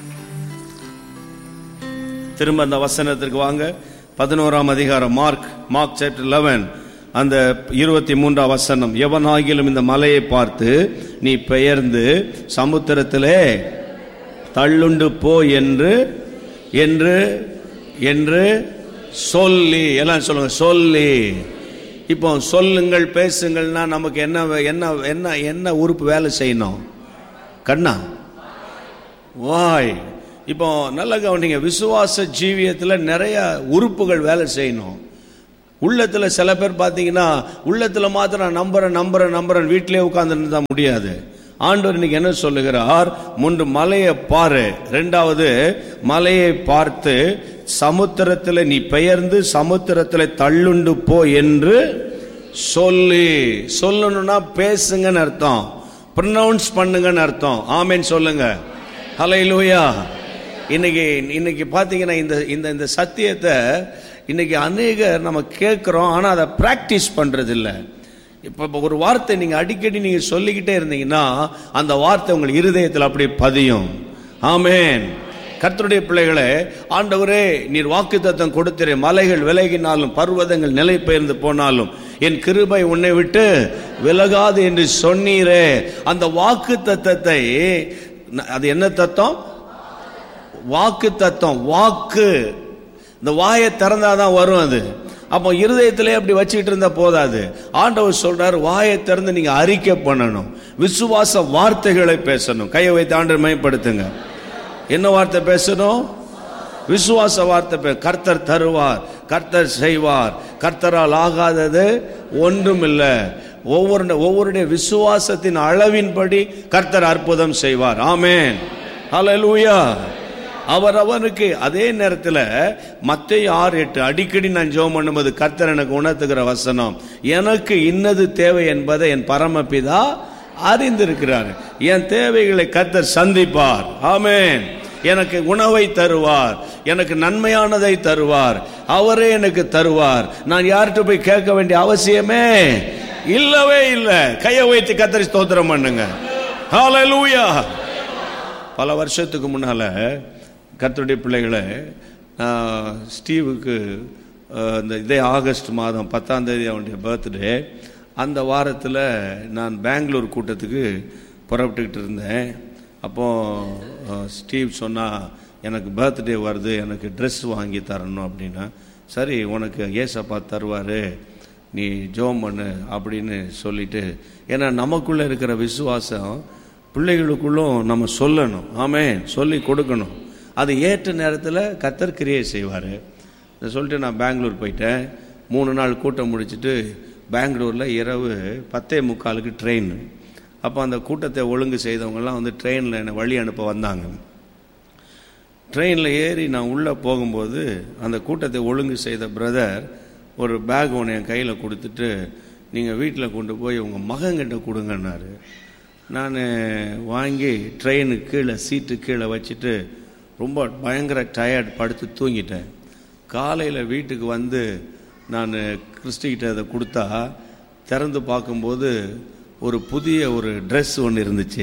திரும்ப அந்த வசனத்திற்கு வாங்க. 11ஆம் அதிகாரம், மார்க் சாப்டர் 11 அந்த 23ஆம் வசனம். எவனாகிலும் இந்த மலையை பார்த்து நீ பெயர்ந்து சமுத்திரத்திலே தள்ளுண்டு போ என்று என்று என்று சொல்லி, எல்லாம் சொல்லுங்க, சொல்லி. இப்போ சொல்லுங்கள் பேசுங்கள்னா நமக்கு என்ன என்ன என்ன என்ன உறுப்பு வேலை செய்யணும்? கண்ணா, வாய். இப்போ நல்ல கவனிங்க, விசுவாச ஜீவியத்தில் நிறைய உறுப்புகள் வேலை செய்யணும். உள்ளத்துல சில பேர் பார்த்தீங்கன்னா உள்ளத்துல மாத்திரம் நம்புறேன் வீட்டிலே உட்கார்ந்து தான் முடியாது. ஆண்டவர் இன்னைக்கு என்ன சொல்லுகிறார்? முன்பு மலையை பாரு, இரண்டாவது மலையை பார்த்து சமுத்திரத்தில் நீ பெயர்ந்து சமுத்திரத்தில் தள்ளுண்டு போ என்று சொல்லணும்னா பேசுங்கன்னு அர்த்தம், ப்ரொனவுன்ஸ் பண்ணுங்கன்னு அர்த்தம். ஆமென் சொல்லுங்க. ஹல்லேலூயா. இன்னைக்கு பாத்தீங்கன்னா இந்த சத்தியத்தை இன்னைக்கு அநேகர் நம்ம கேட்கிறோம், ஆனா அதை பிராக்டிஸ் பண்றது இல்லை. இப்ப ஒரு வார்த்தை நீங்க அடிக்கடி நீங்க சொல்லிக்கிட்டே இருந்தீங்கன்னா அந்த வார்த்தை உங்கள் இருதயத்தில் அப்படியே பதியும். ஆமென். கர்த்தருடைய பிள்ளைகளே, ஆண்டவரே நீர் வாக்குத்தத்தம் கொடுத்தீரே, மலைகள் விலகினாலும் பர்வதங்கள் நிலை பெயர்ந்து போனாலும் என் கிருபை உன்னை விட்டு விலகாது என்று சொன்னீரே. அந்த வாக்குத்தத்தத்தை, அது என்ன தத்துவம்? வாக்கு தத்துவம். வாக்கு, இந்த வாயை திறந்தாதான் வரும் அது. அப்போ இருதயத்திலே அப்படி வச்சுக்கிட்டு இருந்தா போதாது. ஆண்டவர் சொல்றார், வாயை திறந்து நீங்க அறிக்கை பண்ணணும், விசுவாச வார்த்தைகளை பேசணும். கையை வைத்து ஆண்டவர் மகிமைப்படுத்துங்க. என்ன வார்த்தை பேசணும்? விசுவாச வார்த்தை. கர்த்தர் தருவார், கர்த்தர் செய்வார், கர்த்தரால் ஆகாதது ஒன்றும் இல்லை. ஒவ்வொருடைய விசுவாசத்தின் அளவின்படி கர்த்தர் அற்புதம் செய்வார். ஆமென். ஹல்லேலூயா. அவனுக்கு அதே நேரத்தில் மத்தேயு 6:8 அடிக்கடி நான் ஜெபம் பண்ணும்போது கர்த்தர் எனக்கு உணர்த்துகிற வசனம், எனக்கு இன்னது தேவை என்பதை என் பரமபிதா அறிந்திருக்கிறார். என் தேவைகளை கர்த்தர் சந்திப்பார். ஆமென். எனக்கு உணவை தருவார், எனக்கு நன்மையானதை தருவார், அவரே எனக்கு தருவார். நான் யார்கிட்ட போய் கேட்க வேண்டிய அவசியமே இல்லவே இல்லை. கையை வைத்து கர்த்தரை ஸ்தோத்திரம் பண்ணுங்க. ஹல்லேலூயா. பல வருஷத்துக்கு முன்னால கர்த்தருடைய பிள்ளைகளை, ஸ்டீவுக்கு இதே ஆகஸ்ட் மாதம் 10ஆம் தேதி அவனுடைய பர்த்டே. அந்த வாரத்தில் நான் பெங்களூர் கூட்டத்துக்கு புறப்பட்டுக்கிட்டு இருந்தேன். அப்போது ஸ்டீவ் சொன்னால், எனக்கு பர்த்டே வருது, எனக்கு ட்ரெஸ் வாங்கி தரணும் அப்படின்னா. சரி, உனக்கு ஏசப்பா தருவார், நீ ஜெபம் பண்ணு அப்படின்னு சொல்லிட்டு, ஏன்னா நமக்குள்ளே இருக்கிற விசுவாசம் பிள்ளைகளுக்குள்ளும் நம்ம சொல்லணும். ஆமென். சொல்லி கொடுக்கணும். அது ஏற்ற நேரத்தில் கர்த்தர் கிரியை செய்வார். சொல்லிட்டு நான் பெங்களூர் போயிட்டேன். 3 நாள் கூட்டம் முடிச்சுட்டு பெங்களூரில் இரவு 10:45 ட்ரெயின். அப்போ அந்த கூட்டத்தை ஒழுங்கு செய்தவங்கெல்லாம் வந்து ட்ரெயினில் என்னை வழி அனுப்ப வந்தாங்க. ட்ரெயினில் ஏறி நான் உள்ளே போகும்போது அந்த கூட்டத்தை ஒழுங்கு செய்த பிரதர் ஒரு பேக் ஒன்று என் கையில் கொடுத்துட்டு, நீங்கள் வீட்டில் கொண்டு போய் உங்கள் மகன்கிட்ட கொடுங்கன்னாரு. நான் வாங்கி ட்ரெயினுக்கு கீழே சீட்டு கீழே வச்சுட்டு ரொம்ப பயங்கர டயர்ட், படுத்து தூங்கிட்டேன். காலையில் வீட்டுக்கு வந்து நான் கிறிஸ்டிகிட்ட அதை கொடுத்தா, திறந்து பார்க்கும்போது ஒரு புதிய ஒரு ட்ரெஸ் ஒன்று இருந்துச்சு.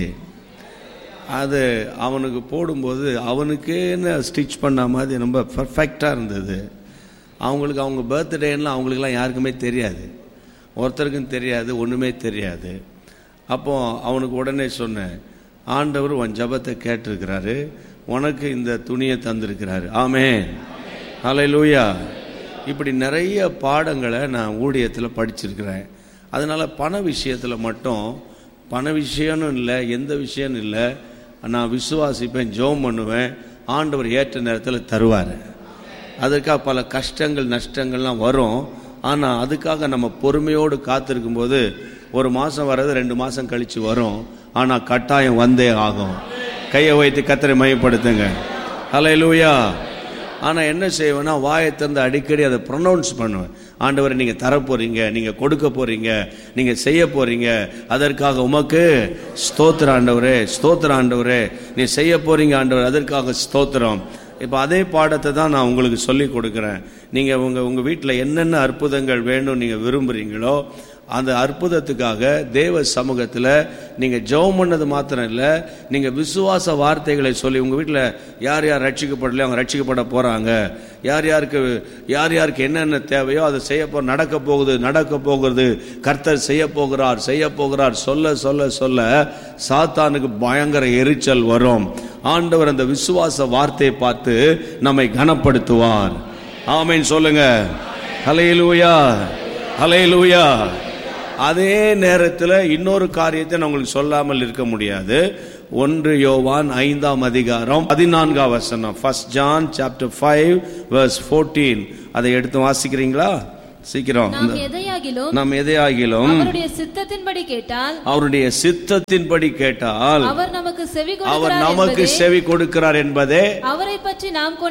அது அவனுக்கு போடும்போது அவனுக்கேன்னு ஸ்டிச் பண்ண மாதிரி ரொம்ப பர்ஃபெக்டாக இருந்தது. அவங்க பர்த்டேன்னா அவங்களுக்கெல்லாம் யாருக்குமே தெரியாது, ஒருத்தருக்கும் தெரியாது, ஒன்றுமே தெரியாது. அப்போ அவனுக்கு உடனே சொன்னேன், ஆண்டவர் உன் ஜபத்தை கேட்டிருக்கிறாரு, உனக்கு இந்த துணியை தந்திருக்கிறாரு. ஆமென். ஹல்லேலூயா. இப்படி நிறைய பாடங்களை நான் ஊழியத்தில் படிச்சிருக்கிறேன். அதனால் பண விஷயத்தில் மட்டும், பண விஷயம்னு இல்லை, எந்த விஷயம்னு இல்லை, நான் விசுவாசிப்பேன், ஜெபம் பண்ணுவேன், ஆண்டவர் ஏற்ற நேரத்தில் தருவார். அதுக்காக பல கஷ்டங்கள் நஷ்டங்கள்லாம் வரும். ஆனால் அதுக்காக நம்ம பொறுமையோடு காத்திருக்கும்போது 1 மாதம் வர்றது 2 மாதம் கழித்து வரும். ஆனால் கட்டாயம் வந்தே ஆகும். கையை வைத்து கர்த்தரை மகிமைப்படுத்துங்க. ஹல்லேலூயா. ஆனால் என்ன செய்வேன்னா, வாயை திறந்து அடிக்கடி அதை ப்ரொனவுன்ஸ் பண்ணுவேன். ஆண்டவரை நீங்கள் தரப்போறீங்க, நீங்கள் கொடுக்க போறீங்க, நீங்கள் செய்ய போறீங்க, அதற்காக உமக்கு ஸ்தோத்திரம் ஆண்டவரே, ஸ்தோத்திரம் ஆண்டவரே, நீ செய்ய போறீங்க ஆண்டவர், அதற்காக ஸ்தோத்திரம். இப்போ அதே பாடத்தை தான் நான் உங்களுக்கு சொல்லி கொடுக்குறேன். நீங்கள் உங்கள் வீட்டில் என்னென்ன அற்புதங்கள் வேணும் நீங்கள் விரும்புகிறீங்களோ அந்த அற்புதத்துக்காக தேவ சமூகத்தில் நீங்கள் ஜெபம் பண்ணது மாத்திரம் இல்லை, நீங்கள் விசுவாச வார்த்தைகளை சொல்லி, உங்கள் வீட்டில் யார் யார் ரட்சிக்கப்படலையோ அவங்க ரட்சிக்கப்பட போகிறாங்க, யார் யாருக்கு என்னென்ன தேவையோ அதை நடக்க போகிறது, கர்த்தர் செய்ய போகிறார் சொல்ல சொல்ல சொல்ல சாத்தானுக்கு பயங்கர எரிச்சல் வரும். ஆண்டவர் அந்த விசுவாச வார்த்தையை பார்த்து நம்மை கனப்படுத்துவார். ஆமென் சொல்லுங்க. ஹல்லேலூயா, ஹல்லேலூயா. அதே நேரத்தில் இன்னொரு காரியத்தை நான் உங்களுக்கு சொல்லாமல் இருக்க முடியாது. 1 யோவான் 5ஆம் அதிகாரம் 14ஆம் வசனம். 1 John chapter 5 verse 14. அதை எடுத்து வாசிக்கிறீங்களா? சீக்கிரம். நாம் எதையாகிலும் அவருடைய சித்தத்தின்படி கேட்டால் அவர் நமக்கு செவி கொடுக்கிறார் என்பதே அவரை பற்றி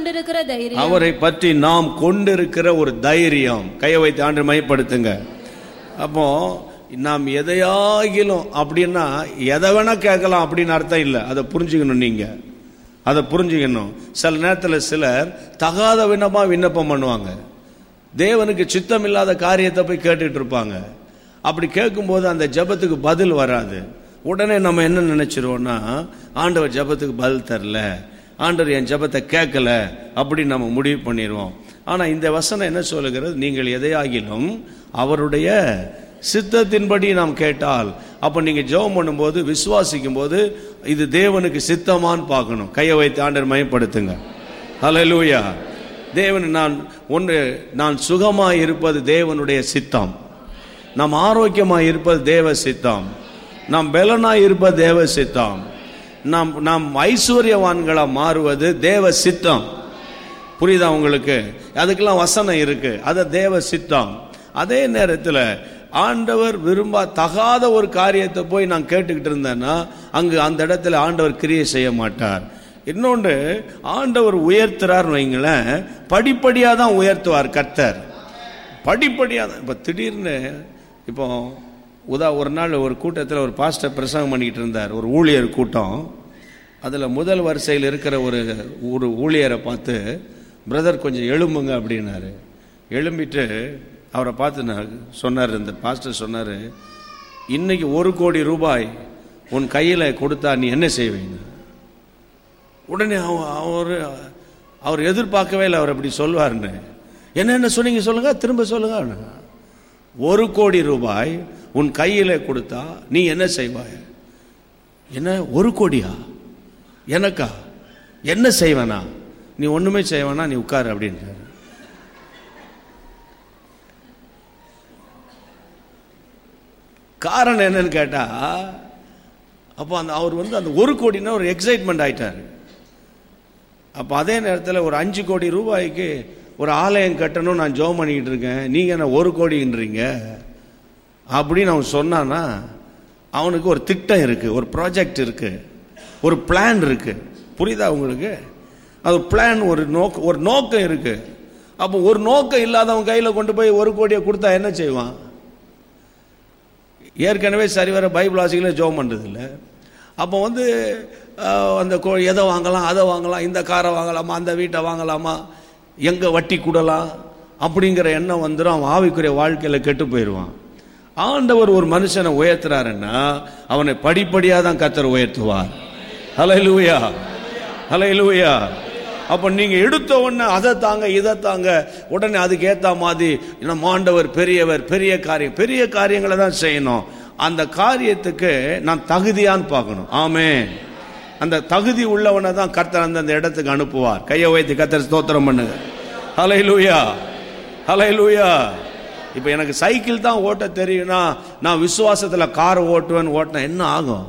நாம் கொண்டிருக்கிற ஒரு தைரியம். கையை வைத்து ஆண்டு மையப்படுத்துங்க. அப்போ நாம் எதையாகிலும் அப்படின்னா எதை வேணா கேட்கலாம் அப்படின்னு அர்த்தம் இல்லை. அதை புரிஞ்சுக்கணும். நீங்க அதை புரிஞ்சுக்கணும். சில நேரத்தில் சிலர் தகாத விண்ணப்பம் பண்ணுவாங்க. தேவனுக்கு சித்தம் இல்லாத காரியத்தை போய் கேட்டுட்டு இருப்பாங்க. அப்படி கேட்கும்போது அந்த ஜெபத்துக்கு பதில் வராது. உடனே நம்ம என்ன நினைச்சிருவோம்னா, ஆண்டவர் ஜெபத்துக்கு பதில் தரல, ஆண்டவர் என் ஜெபத்தை கேட்கல அப்படின்னு நம்ம முடிவு பண்ணிடுவோம். ஆனா இந்த வசனம் என்ன சொல்லுகிறது? நீங்கள் எதையாகிலும் அவருடைய சித்தத்தின்படி நாம் கேட்டால். அப்ப நீங்க ஜெபம் பண்ணும்போது, விசுவாசிக்கும் போது, இது தேவனுக்கு சித்தமான்னு பார்க்கணும். கையை வைத்து ஆண்டவர் மயப்படுத்துங்க. ஹல்லேலூயா. தேவன் நான் சுகமாய் இருப்பது தேவனுடைய சித்தம், நாம் ஆரோக்கியமாய் இருப்பது தேவ சித்தம், நாம் பலனாய் இருப்பது தேவ சித்தம், நாம் ஐஸ்வர்யவான்களா மாறுவது தேவ சித்தம். புரியுதா உங்களுக்கு? அதுக்கெல்லாம் வசனம் இருக்கு. அது தேவ சித்தம். அதே நேரத்தில் ஆண்டவர் தகாத ஒரு காரியத்தை போய் நான் கேட்டுக்கிட்டு இருந்தேன்னா அங்கு அந்த இடத்துல ஆண்டவர் கிரியை செய்ய மாட்டார். இன்னொன்று, ஆண்டவர் உயர்த்துறார் வைங்களேன், படிப்படியா தான் உயர்த்துவார் கர்த்தர். படிப்படியா தான். இப்போ திடீர்னு இப்போ ஒரு நாள் ஒரு கூட்டத்தில் ஒரு பாஸ்டர் பிரசங்கம் பண்ணிக்கிட்டு இருந்தார், ஒரு ஊழியர் கூட்டம். அதில் முதல் வரிசையில் இருக்கிற ஒரு ஊழியரை பார்த்து, பிரதர் கொஞ்சம் எழும்புங்க அப்படின்னாரு. எழும்பிட்டு அவரை பார்த்து சொன்னார், இந்த பாஸ்டர் சொன்னார், இன்னைக்கு 1 கோடி ரூபாய் உன் கையில் கொடுத்தா நீ என்ன செய்வீங்க? உடனே அவர் எதிர்பார்க்கவே இல்லை அவர் அப்படி சொல்வார்னு. என்ன சொன்னீங்க சொல்லுங்க, திரும்ப சொல்லுங்க. 1 கோடி ரூபாய் உன் கையில் கொடுத்தா நீ என்ன செய்வாய்? என்ன 1 கோடியா? எனக்கா? என்ன செய்வேனா? நீ ஒண்ணுமே செய்வேனா, நீ உட்காரு அப்படின்றாரு. காரணம் என்னன்னு கேட்டா, அப்போ அவர் அந்த 1 கோடினா ஒரு எக்ஸைட்மெண்ட் ஆயிட்டாரு. அப்போ அதே நேரத்தில் ஒரு 5 கோடி ரூபாய்க்கு ஒரு ஆலயம் கட்டணும் நான் ஜெபம் பண்ணிக்கிட்டு இருக்கேன், நீங்க என்ன 1 கோடின்றீங்க அப்படின்னு அவன் சொன்னான்னா, அவனுக்கு ஒரு திட்டம் இருக்கு, ஒரு ப்ராஜெக்ட் இருக்கு, ஒரு பிளான் இருக்கு. புரியுதா உங்களுக்கு? அது பிளான், ஒரு நோக்கம் இருக்கு. அப்போ ஒரு நோக்கம் இல்லாதவன் கையில கொண்டு போய் 1 கோடியை கொடுத்தா என்ன செய்வான்? ஏற்கனவே சரிவர பைபிள் வாசிகளே ஜெபம் பண்றது இல்லை. அப்போ அந்த எதை வாங்கலாம், அதை வாங்கலாம், இந்த காரை வாங்கலாமா, அந்த வீட்டை வாங்கலாமா, எங்க வட்டி கூடலாம் அப்படிங்கிற எண்ணம் வந்துடும். அவன் ஆவிக்குரிய வாழ்க்கையில கெட்டு போயிடுவான். ஆண்டவர் ஒரு மனுஷனை உயர்த்துறாருன்னா அவனை படிப்படியா தான் கர்த்தர் உயர்த்துவார். ஹல்லேலூயா, ஹல்லேலூயா. அப்ப நீங்க எடுத்த உடனே அதை தாங்க இதை தாங்க, உடனே அதுக்கு ஏத்த மாதிரி நம்ம ஆண்டவர் பெரியவர், பெரிய காரியங்களை தான் செய்யணும். அந்த காரியத்துக்கு நான் தகுதியான்னு பார்க்கணும். ஆமென். அந்த தகுதி உள்ளவனை தான் கர்த்தர் அந்த இடத்துக்கு அனுப்புவார். கையை வைத்து கர்த்தர் ஸ்தோத்திரம் பண்ணுங்க. ஹல்லேலூயா, ஹல்லேலூயா. இப்ப எனக்கு சைக்கிள் தான் ஓட்ட தெரியும்னா நான் விசுவாசத்துல கார் ஓட்டினா என்ன ஆகும்?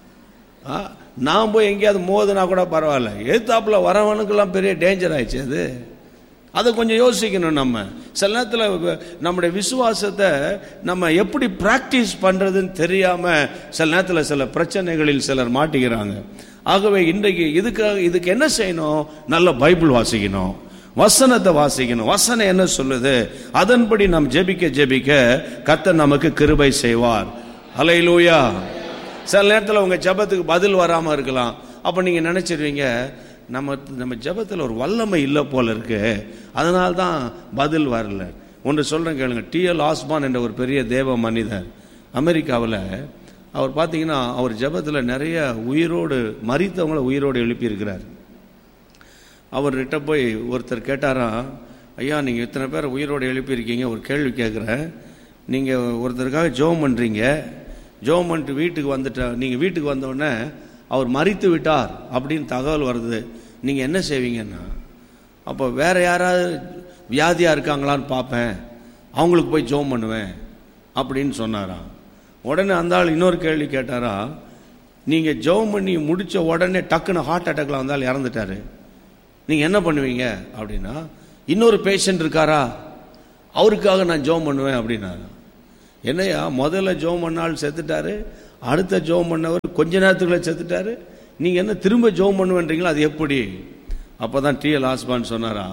நான் போய் எங்கேயாவது மோதுனா கூட பரவாயில்ல, எதிர்த்தாப்புல வரவனுக்கெல்லாம் பெரிய டேஞ்சர் ஆயிடுச்சு. அதை கொஞ்சம் யோசிக்கணும். நம்ம சில நேரத்தில் நம்முடைய விசுவாசத்தை நம்ம எப்படி பிராக்டிஸ் பண்றதுன்னு தெரியாம சில நேரத்தில் சில பிரச்சனைகளில் சிலர் மாட்டிக்கிறாங்க. ஆகவே இன்றைக்கு இதுக்கு என்ன செய்யணும்? நல்ல பைபிள் வாசிக்கணும், வசனத்தை வாசிக்கணும். வசனம் என்ன சொல்லுது அதன்படி நாம் ஜெபிக்க கர்த்தர் நமக்கு கிருபை செய்வார். ஹல்லேலூயா. சில நேரத்தில் உங்க ஜெபத்துக்கு பதில் வராம இருக்கலாம். அப்ப நீங்க நினைச்சிருவீங்க, நம்ம ஜெபத்தில் ஒரு வல்லமை இல்லை போல இருக்கு, அதனால தான் பதில் வரல. ஒன்று சொல்றேன் கேளுங்க. T.L. ஆஸ்பான் என்ற ஒரு பெரிய தேவ மனிதர் அமெரிக்காவில், அவர் பார்த்தீங்கன்னா அவர் ஜெபத்தில் நிறைய மரித்தவங்களை உயிரோடு எழுப்பி இருக்கிறார். அவர்கிட்ட போய் ஒருத்தர் கேட்டாராம், ஐயா நீங்கள் இத்தனை பேர் உயிரோடு எழுப்பியிருக்கீங்க, ஒரு கேள்வி கேட்குறேன். நீங்கள் ஒருத்தருக்காக ஜெபம் பண்ணுறீங்க, ஜெபம் பண்ணிட்டு நீங்கள் வீட்டுக்கு வந்தோடனே அவர் மரித்து விட்டார் அப்படின்னு தகவல் வருது, நீங்கள் என்ன செய்வீங்கன்னா? அப்போ வேற யாராவது வியாதியாக இருக்காங்களான்னு பார்ப்பேன், அவங்களுக்கு போய் ஜெபம் பண்ணுவேன் அப்படின்னு சொன்னாராம். உடனே அந்த ஆள் இன்னொரு கேள்வி கேட்டாரா, நீங்கள் ஜெபம் பண்ணி முடித்த உடனே டக்குன்னு ஹார்ட் அட்டாக்ல வந்தால் இறந்துட்டாரு, நீங்கள் என்ன பண்ணுவீங்க அப்படின்னா? இன்னொரு பேஷண்ட் இருக்காரா, அவருக்காக நான் ஜெபம் பண்ணுவேன் அப்படின்னாரு. என்னையா முதல்ல ஜெபம் பண்ணால் செத்துட்டாரு, அடுத்த ஜெபம் பண்ணவர் கொஞ்ச நேரத்துக்குள்ள செத்துட்டாரு, நீங்க என்ன திரும்ப ஜெபம் பண்ணுவேன்றீங்களா, அது எப்படி? அப்பதான் T.L. ஆஸ்பான் சொன்னாரா,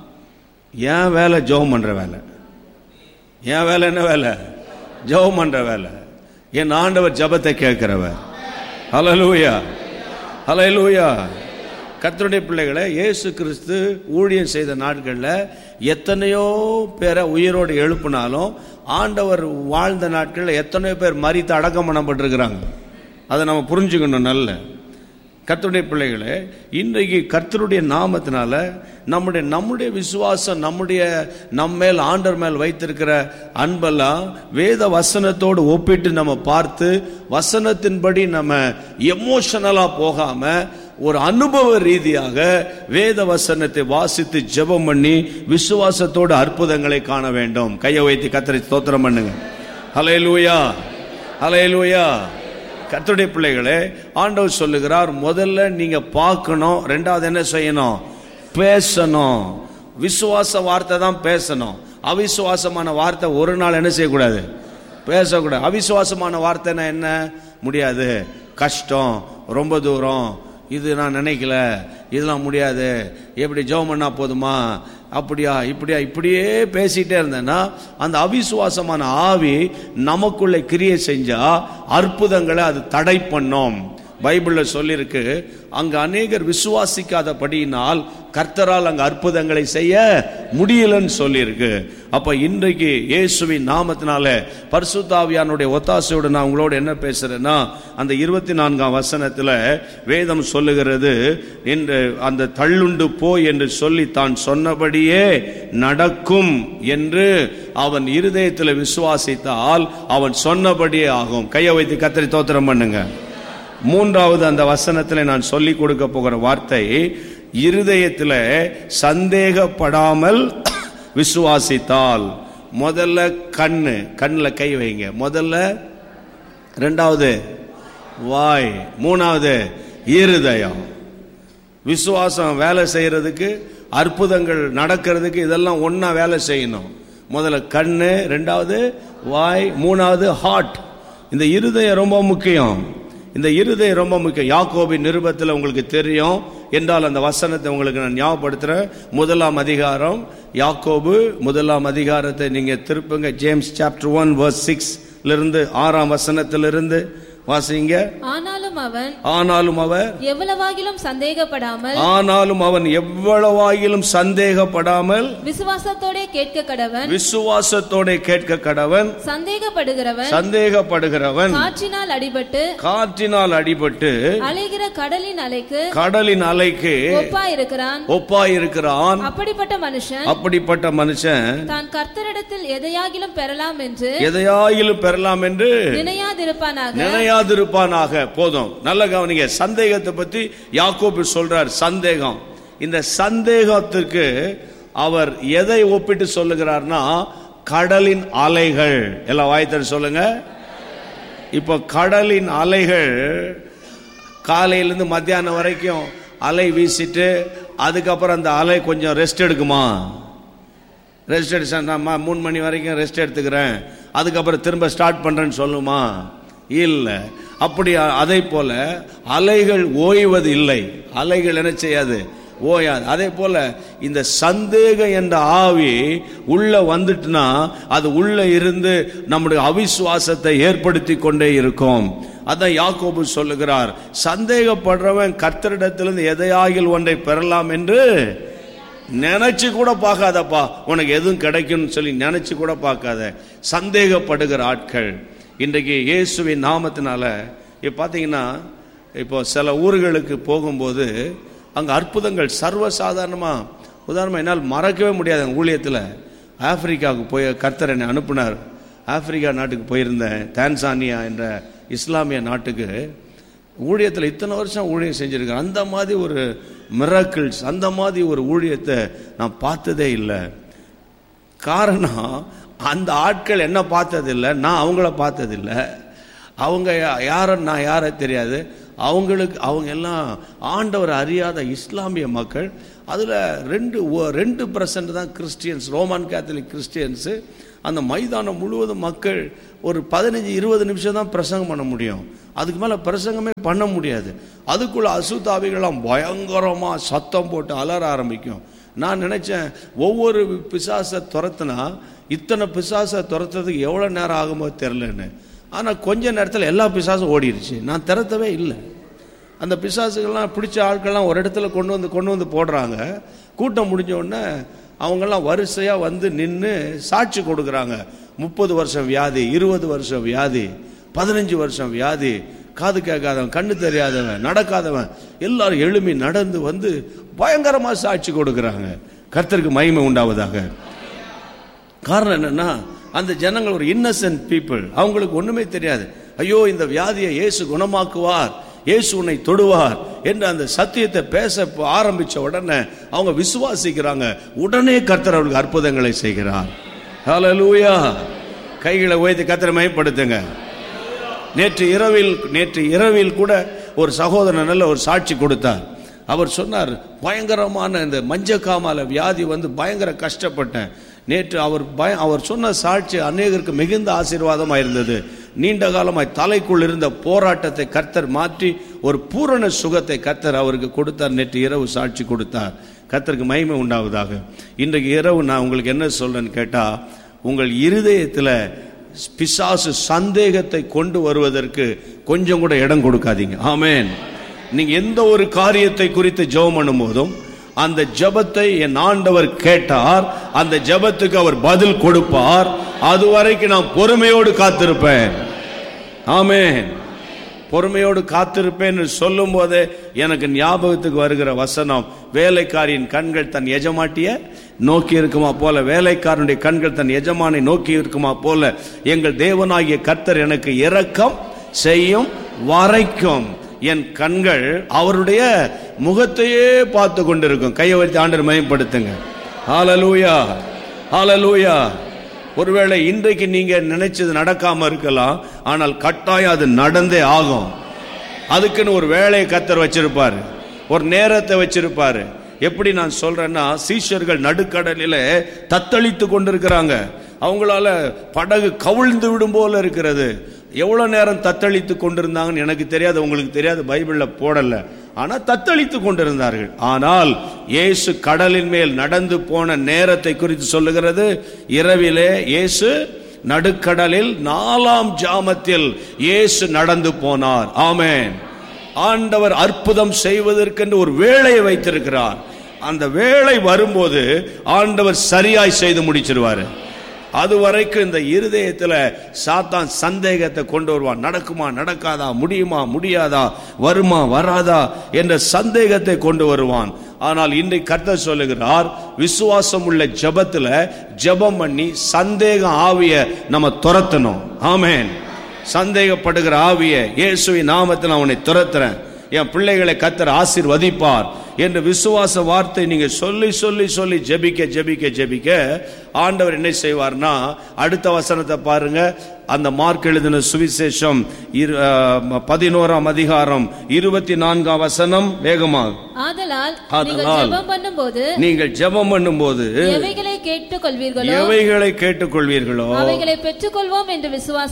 என் வேலை ஜெபம் பண்ற வேலை, என் வேலை என்ன வேலை? ஜெபம் பண்ற வேலை. என் ஆண்டவர் ஜெபத்தை கேட்கிறவர். ஹல்லேலூயா, ஹல்லேலூயா. கர்த்தருடைய பிள்ளைகளை, இயேசு கிறிஸ்து ஊழியம் செய்த நாட்களில் எத்தனையோ பேரை உயிரோடு எழுப்பினாலும் ஆண்டவர் வாழ்ந்த நாட்களில் எத்தனையோ பேர் மரித்து அடக்கம் பண்ணப்பட்டிருக்கிறாங்க. அதை நம்ம புரிஞ்சுக்கணும். நல்ல கர்த்தருடைய பிள்ளைகளே, இன்றைக்கு கர்த்தருடைய நாமத்தினால நம்முடைய விசுவாசம், நம்மேல் ஆண்டவர் மேல் வைத்திருக்கிற அன்பெல்லாம் வேத வசனத்தோடு ஒப்பிட்டு நம்ம பார்த்து வசனத்தின்படி நம்ம எமோஷனலா போகாம ஒரு அனுபவ ரீதியாக வேத வசனத்தை வாசித்து ஜெபம் பண்ணி விசுவாசத்தோடு அற்புதங்களை காண வேண்டும். கையை வைத்து கர்த்தரை ஸ்தோத்திரம் பண்ணுங்க. ஹல்லேலூயா, ஹல்லேலூயா. கர்த்தருடைய பிள்ளைகளே, ஆண்டவர் சொல்லுகிறார், முதல்ல நீங்க பார்க்கணும், ரெண்டாவது என்ன செய்யணும்? பேசணும். விசுவாச வார்த்தை தான் பேசணும். அவிசுவாசமான வார்த்தை ஒரு நாள் என்ன செய்யக்கூடாது? பேசக்கூடாது. அவிசுவாசமான வார்த்தைனா என்ன? முடியாது, கஷ்டம், ரொம்ப தூரம், இது நான் நினைக்கல, இதெல்லாம் முடியாது, எப்படி ஜெபம் பண்ணா போதுமா, அப்படியா இப்படியா, இப்படியே பேசிட்டே இருந்தேன்னா அந்த அவிசுவாசமான ஆவி நமக்குள்ள கிரியை செஞ்சா அற்புதங்களை அது தடை பண்ணும். பைபிள்ல சொல்லிருக்கு, அங்க அநேகர் விசுவாசிக்காதபடியினால் கர்த்தரால் அங்க அற்புதங்களை செய்ய முடியலன்னு சொல்லியிருக்கு. அப்ப இன்றைக்கு இயேசுவின் நாமத்தினால பரிசுத்த ஆவியானுடைய ஒத்தாசையோடு நான் உங்களோட என்ன பேசுறேன்னா, அந்த 24ஆம் வசனத்துல வேதம் சொல்லுகிறது, என்று அந்த தள்ளுண்டு போய் என்று சொல்லி தான் சொன்னபடியே நடக்கும் என்று அவன் இருதயத்தில் விசுவாசித்தால் அவன் சொன்னபடியே ஆகும். கையை வைத்து கர்த்தரை ஸ்தோத்திரம் பண்ணுங்க. மூன்றாவது அந்த வசனத்தில் நான் சொல்லிக் கொடுக்க போகிற வார்த்தை, இருதயத்தில் சந்தேகப்படாமல் விசுவாசித்தால். முதல்ல கண்ணில் கை வைங்க முதல்ல, ரெண்டாவது வாய், மூணாவது இருதயம். விசுவாசம் வேலை செய்யறதுக்கு, அற்புதங்கள் நடக்கிறதுக்கு இதெல்லாம் ஒன்னா வேலை செய்யணும். முதல்ல கண்ணு, ரெண்டாவது வாய், மூணாவது ஹார்ட். இந்த இருதயம் ரொம்ப முக்கியம். இந்த இருதயம் ரொம்ப முக்கியம். யாக்கோபின் நிருபத்தில் உங்களுக்கு தெரியும் என்றால் அந்த வசனத்தை உங்களுக்கு நான் ஞாபகப்படுத்துறேன். 1ஆம் அதிகாரம், யாக்கோபு 1ஆம் அதிகாரத்தை நீங்க திருப்புங்க. ஜேம்ஸ் சாப்டர் 1 verse 6 இருந்து 6ஆம் வசனத்திலிருந்து வாசிங்க. ஆனாலும் அவன் எவ்வளவாகிலும் சந்தேகப்படாமல் விசுவாசத்தோட கேட்க கடவன். சந்தேகப்படுகிறவன் காற்றினால் அடிபட்டு அலைகிற கடலின் அலைக்கு ஒப்பாயிருக்கிறான். அப்படிப்பட்ட மனுஷன் தான் கர்த்தரிடத்தில் எதையாகிலும் பெறலாம் என்று நினையாதிருப்பானாக. போதும், நல்ல கவனிங்க. சந்தேகத்தை பத்தி யாக்கோபு சொல்றார். சந்தேகம், இந்த சந்தேகத்துக்கு அவர் எதை ஒப்பிட்டு சொல்லுகிறார்னா, கடலின் அலைகள். எல்லாம் வாய்த்தர் சொல்லுங்க. இப்ப கடலின் அலைகள் காலையிலிருந்து மத்தியானம் வரைக்கும் அலை வீசிட்டு அதுக்கப்புறம் அந்த அலை கொஞ்சம் ரெஸ்ட் எடுக்குமா? ரெஸ்ட் எடுத்து 3 மணி வரைக்கும் ரெஸ்ட் எடுத்துக்கிறேன், அதுக்கப்புறம் திரும்ப ஸ்டார்ட் பண்றேன்னு சொல்லுமா? இல்ல. அப்படி அதே போல அலைகள் ஓய்வது இல்லை. அலைகள் என்ன செய்யாது? ஓயாது. அதே போல இந்த சந்தேகம் என்ற ஆவி உள்ள வந்துட்டுனா அது உள்ள இருந்து நம்முடைய அவிசுவாசத்தை ஏற்படுத்தி கொண்டே இருக்கும். அதான் யாக்கோபு சொல்லுகிறார், சந்தேகப்படுறவன் கர்த்தரிடத்திலிருந்து எதையாகில் ஒன்றை பெறலாம் என்று நினைச்சு கூட பார்க்காதப்பா. உனக்கு எதுவும் கிடைக்கும் சொல்லி நினைச்சு கூட பார்க்காத சந்தேகப்படுகிற ஆட்கள் இன்றைக்கு இயேசுவின் நாமத்தினால. பார்த்தீங்கன்னா, இப்போ சில ஊர்களுக்கு போகும்போது அங்கே அற்புதங்கள் சர்வசாதாரணமாக, உதாரணமாக என்னால் மறக்கவே முடியாது. ஊழியத்தில் ஆப்பிரிக்காவுக்கு போய் கர்த்தர் என்னை அனுப்பினார். ஆப்பிரிக்கா நாட்டுக்கு போயிருந்தேன், தான்சானியா என்ற இஸ்லாமிய நாட்டுக்கு. ஊழியத்தில் இத்தனை வருஷம் ஊழியம் செஞ்சுருக்கேன். அந்த மாதிரி ஒரு மிராக்கிள்ஸ், அந்த மாதிரி ஒரு ஊழியத்தை நான் பார்த்ததே இல்லை. காரணம், அந்த ஆட்கள் என்ன பார்த்ததில்லை, நான் அவங்கள பார்த்ததில்லை. அவங்க யாரும் நான் யாரை தெரியாது. அவங்க எல்லாம் ஆண்டவர் அறியாத இஸ்லாமிய மக்கள். அதில் 2% தான் கிறிஸ்டியன்ஸ், ரோமன் கேத்தலிக் கிறிஸ்டியன்ஸு. அந்த மைதானம் முழுவதும் மக்கள் ஒரு 15-20 நிமிஷம் தான் பிரசங்கம் பண்ண முடியும். அதுக்கு மேலே பிரசங்கமே பண்ண முடியாது. அதுக்குள்ள அசுத்தாவிகள்லாம் பயங்கரமாக சத்தம் போட்டு அலற ஆரம்பிக்கும். நான் நினச்சேன், ஒவ்வொரு பிசாசை துரத்துனா இத்தனை பிசாசை துரத்துறதுக்கு எவ்வளோ நேரம் ஆகும்போது தெரிலன்னு. ஆனால் கொஞ்ச நேரத்தில் எல்லா பிசாசும் ஓடிடுச்சு. நான் திறத்தவே இல்லை. அந்த பிசாசுகள்லாம் பிடிச்ச ஆட்கள்லாம் ஒரு இடத்துல கொண்டு வந்து போடுறாங்க. கூட்டம் முடிஞ்ச உடனே அவங்கெல்லாம் வரிசையாக வந்து நின்று சாட்சி கொடுக்குறாங்க. 30 வருஷம் வியாதி, 20 வருஷம் வியாதி, 15 வருஷம் வியாதி, காது கேட்காதவன், கண்ணு தெரியாதவன், நடக்காதவன் எல்லாரும் எழும்பி நடந்து வந்து பயங்கரமாக சாட்சி கொடுக்குறாங்க. கர்த்தருக்கு மகிமை உண்டாவதாக. காரணம் என்னன்னா, அந்த ஜனங்கள் ஒரு இன்னசென்ட் பீப்புள். அவங்களுக்கு ஒன்றுமே தெரியாது. ஐயோ, இந்த வியாதியை இயேசு குணமாக்குவார், இயேசு உன்னை தொடுவார் என்று அந்த சத்தியத்தை பேச ஆரம்பித்த உடனே அவங்க விசுவாசிக்கிறாங்க. உடனே கர்த்தர் அவர்களுக்கு அற்புதங்களை செய்கிறார். ஹல்லேலூயா. கைகளை உயர்த்தி கர்த்தரை மகிமைப்படுத்துங்க. நேற்று இரவில் கூட ஒரு சகோதரன் நல்ல ஒரு சாட்சி கொடுத்தார். அவர் சொன்னார், பயங்கரமான இந்த மஞ்சக்காமால வியாதி வந்து பயங்கர கஷ்டப்பட்டேன். நேற்று அவர் சொன்ன சாட்சி அநேகருக்கு மிகுந்த ஆசீர்வாதமாக இருந்தது. நீண்ட காலமாய் தலைக்குள் இருந்த போராட்டத்தை கர்த்தர் மாற்றி ஒரு பூரண சுகத்தை கர்த்தர் அவருக்கு கொடுத்தார். நேற்று இரவு சாட்சி கொடுத்தார். கர்த்தருக்கு மகிமை உண்டாவதாக. இன்றைக்கு இரவு நான் உங்களுக்கு என்ன சொல்றேன்னு கேட்டா, உங்கள் இருதயத்தில் பிசாசு சந்தேகத்தை கொண்டு வருவதற்கு கொஞ்சம் கூட இடம் கொடுக்காதீங்க. ஆமென். நீங்க எந்த ஒரு காரியத்தை குறித்து ஜெபம் பண்ணும் போதும் அந்த ஜெபத்தை என் ஆண்டவர் கேட்டார், அந்த ஜெபத்துக்கு அவர் பதில் கொடுப்பார். அதுவரைக்கும் நான் பொறுமையோடு காத்திருப்பேன். ஆமென். பொறுமையோடு காத்திருப்பேன் சொல்லும் போதே எனக்கு ஞாபகத்துக்கு வருகிற வசனம், வேலைக்காரியின் கண்கள் தன் எஜமாட்டிய நோக்கி இருக்குமா போல, வேலைக்காரனுடைய கண்கள் தன் எஜமானை நோக்கி இருக்குமா போல, எங்கள் தேவனாகிய கர்த்தர் எனக்கு இரக்கம் செய்யும் வரைக்கும் என் கண்கள் அவருடைய முகத்தையே பார்த்து கொண்டிருக்கும். கையை வைத்து ஆண்டவரை மகிமைப்படுத்துங்க. ஹல்லேலூயா, ஹல்லேலூயா. ஒருவேளை இன்றைக்கு நீங்க நினைச்சது நடக்காம இருக்கலாம், ஆனால் கட்டாயம் அது நடந்தே ஆகும். அதுக்குன்னு ஒரு வேலையை கர்த்தர் வச்சிருப்பாரு, ஒரு நேரத்தை வச்சிருப்பாரு. எப்படி நான் சொல்றேன்னா, சீஷர்கள் நடுக்கடலிலே தத்தளித்து கொண்டிருக்கிறாங்க. அவங்களால படகு கவிழ்ந்து விடும் போல இருக்கிறது. எவ்வளவு நேரம் தத்தளித்து கொண்டிருந்தாங்கன்னு எனக்கு தெரியாது, உங்களுக்கு தெரியாது, பைபிள்ல போடல. ஆனா தத்தளித்து கொண்டிருந்தார்கள். ஆனால் இயேசு கடலின் மேல் நடந்து போன நேரத்தை குறித்து சொல்லுகிறது. இரவிலே இயேசு நடுக்கடலில் 4ஆம் ஜாமத்தில் இயேசு நடந்து போனார். ஆமென். ஆண்டவர் அற்புதம் செய்வதற்கென்று ஒரு வேளையை வைத்திருக்கிறார். அந்த வேளை வரும்போது ஆண்டவர் சரியாய் செய்து முடிச்சிருவாரு. அதுவரைக்கும் இந்த இருதயத்தில் சாத்தான் சந்தேகத்தை கொண்டு வருவான். நடக்குமா நடக்காதா, முடியுமா முடியாதா, வருமா வராதா என்ற சந்தேகத்தை கொண்டு வருவான். ஆனால் இன்றைக்கு கர்த்தர் சொல்லுகிறார், விசுவாசம் உள்ள ஜெபத்தில் ஜெபம் பண்ணி சந்தேக ஆவியை நம்ம துரத்தணும். ஆமென். சந்தேகப்படுகிற ஆவியை இயேசுவின் நாமத்தில் அவனை துரத்துறேன், என் பிள்ளைகளை கர்த்தர் ஆசீர்வதிப்பார் என்ற விசுவாச வார்த்தை நீங்க சொல்லி சொல்லி சொல்லி ஜெபிக்க ஜெபிக்க ஜெபிக்க ஆண்டவர் என்ன செய்வார்னா, அடுத்த வசனத்தை பாருங்க. அந்த மார்க் எழுதின சுவிசேஷம் 11ஆம் அதிகாரம் 24ஆம் வசனம். வேகமாக. ஆதலால் நீங்கள் ஜெபம் பண்ணும்போது எவைகளை கேட்டுக்கொள்வீர்களோ அவைகளை பெற்றுக்கொள்வோம் என்று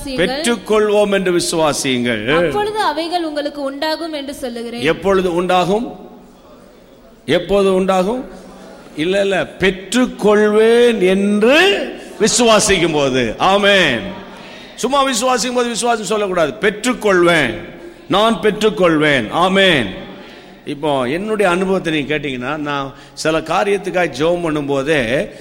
விசுவாசியுங்கள். அப்பொழுது அவைகள் உங்களுக்கு உண்டாகும் என்று சொல்லுகிறேன். எப்பொழுது உண்டாகும்? எப்போது உண்டாகும்? இல்ல, பெற்றுக்கொள்வேன் என்று விசுவாசிக்கும் போது. ஆமென். சும்மா விசுவாசிக்கும் போது விசுவாசம் சொல்லக்கூடாது. பெற்றுக்கொள்வேன், நான் பெற்றுக்கொள்வேன். ஆமென். இப்போ என்னுடைய அனுபவத்தை நீங்க கேட்டீங்கன்னா, நான் சில காரியத்துக்காக ஜெபம் பண்ணும் போதே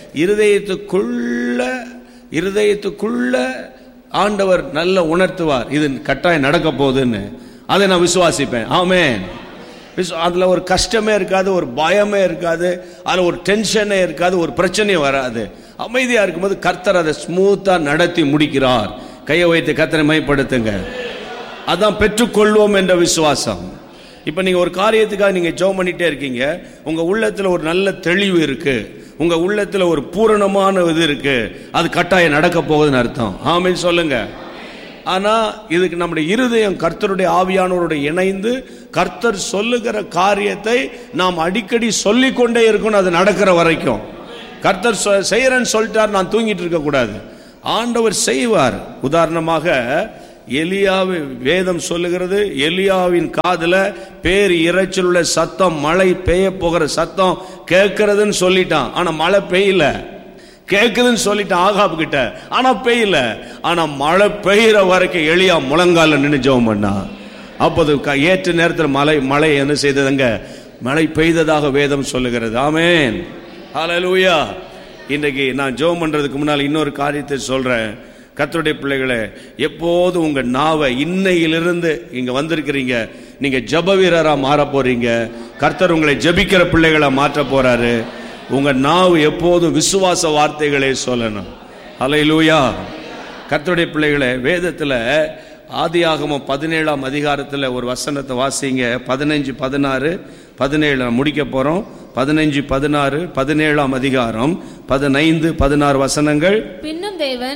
இருதயத்துக்குள்ள ஆண்டவர் நல்ல உணர்த்துவார், இது கட்டாயம் நடக்க போகுதுன்னு. அதை நான் விசுவாசிப்பேன். ஆமென். அதுல ஒரு கஷ்டமே இருக்காது, ஒரு பயமே இருக்காது, அதுல ஒரு டென்ஷனே இருக்காது, ஒரு பிரச்சனையும் வராது. அமைதியா இருக்கும்போது கர்த்தர் அதை ஸ்மூத்தா நடத்தி முடிக்கிறார். கையை வைத்து கர்த்தரை மகிமைப்படுத்துங்க. அதான் பெற்றுக்கொள்வோம் என்ற விசுவாசம். இப்ப நீங்க ஒரு காரியத்துக்காக நீங்க ஜெபம் பண்ணிட்டே இருக்கீங்க, உங்க உள்ளத்துல ஒரு நல்ல தெளிவு இருக்கு, உங்க உள்ளத்துல ஒரு பூரணமான இது இருக்கு, அது கட்டாயம் நடக்க போகுதுன்னு அர்த்தம். ஆமென் சொல்லுங்க. ஆனா இதுக்கு நம்முடைய இருதயம் கர்த்தருடைய ஆவியானவரோட இணைந்து கர்த்தர் சொல்லுகிற காரியத்தை நாம் அடிக்கடி சொல்லிக்கொண்டே இருக்கணும். அது நடக்கிற வரைக்கும். கர்த்தர் செய்யறேன்னு சொல்லிட்டார், நான் தூங்கிட்டு இருக்க கூடாது. ஆண்டவர் செய்வார். உதாரணமாக எலியாவை வேதம் சொல்லுகிறது, எலியாவின் காதுல பேர் இறைச்சல் உள்ள சத்தம், மழை பெய்ய போகிற சத்தம் கேட்கிறதுன்னு சொல்லிட்டான். ஆனா மழை பெய்யல. கேட்குதுன்னு சொல்லிட்டான் ஆகாபு கிட்ட, ஆனா பெய்யல. ஆனா மழை பெய்யற வரைக்கும் எலியா முழங்கால நின்று ஜெபம் பண்ணா. அப்போது ஏற்ற நேரத்தில் மழை என்ன செய்ததுங்க? மழை பெய்ததாக வேதம் சொல்லுகிறது. ஆமென், ஹல்லேலூயா. இன்றைக்கு நான் ஜெபம் பண்றதுக்கு முன்னால் இன்னொரு காரியத்தை சொல்றேன். கர்த்தருடைய பிள்ளைகளே, எப்போது உங்க நாவை, இன்னையிலிருந்து இங்க வந்திருக்கிறீங்க, நீங்க ஜெப வீரரா மாற போறீங்க. கர்த்தர் உங்களை ஜெபிக்கிற பிள்ளைகளா மாற்ற போறாரு. உங்க நாவு எப்போதும் விசுவாச வார்த்தைகளே சொல்லணும். ஹல்லேலூயா. கர்த்தருடைய பிள்ளைகளே, வேதத்துல ஆதியாகமம் 17ஆம் அதிகாரத்துல ஒரு வசனத்தை வாசிங்க. 15, 16, 17 முடிக்க போறோம். 15, 16, 17ஆம் அதிகாரம் 15, 16 வசனங்கள். பின்னும் தேவன்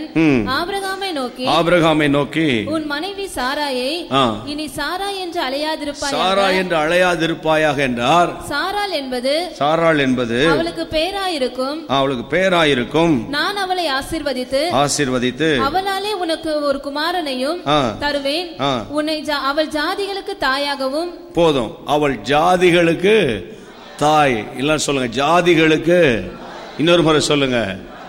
ஆபிரகாமை நோக்கி உன் மனைவி சாராயை இனி சாரா என்று அழையாதிருப்பாயாக என்றார். சாராள் என்பது அவளுக்கு பேராயிருக்கும். நான் அவளை ஆசீர்வதித்து அவளாலே உனக்கு ஒரு குமாரனையும் தருவேன். அவள் ஜாதிகளுக்கு தாயாகவும். போதும், அவள் ஜாதிகளுக்கு தாய். இல்ல சொல்லுங்க, ஜாதிகளுக்கு. இன்னொரு முறை சொல்லுங்க.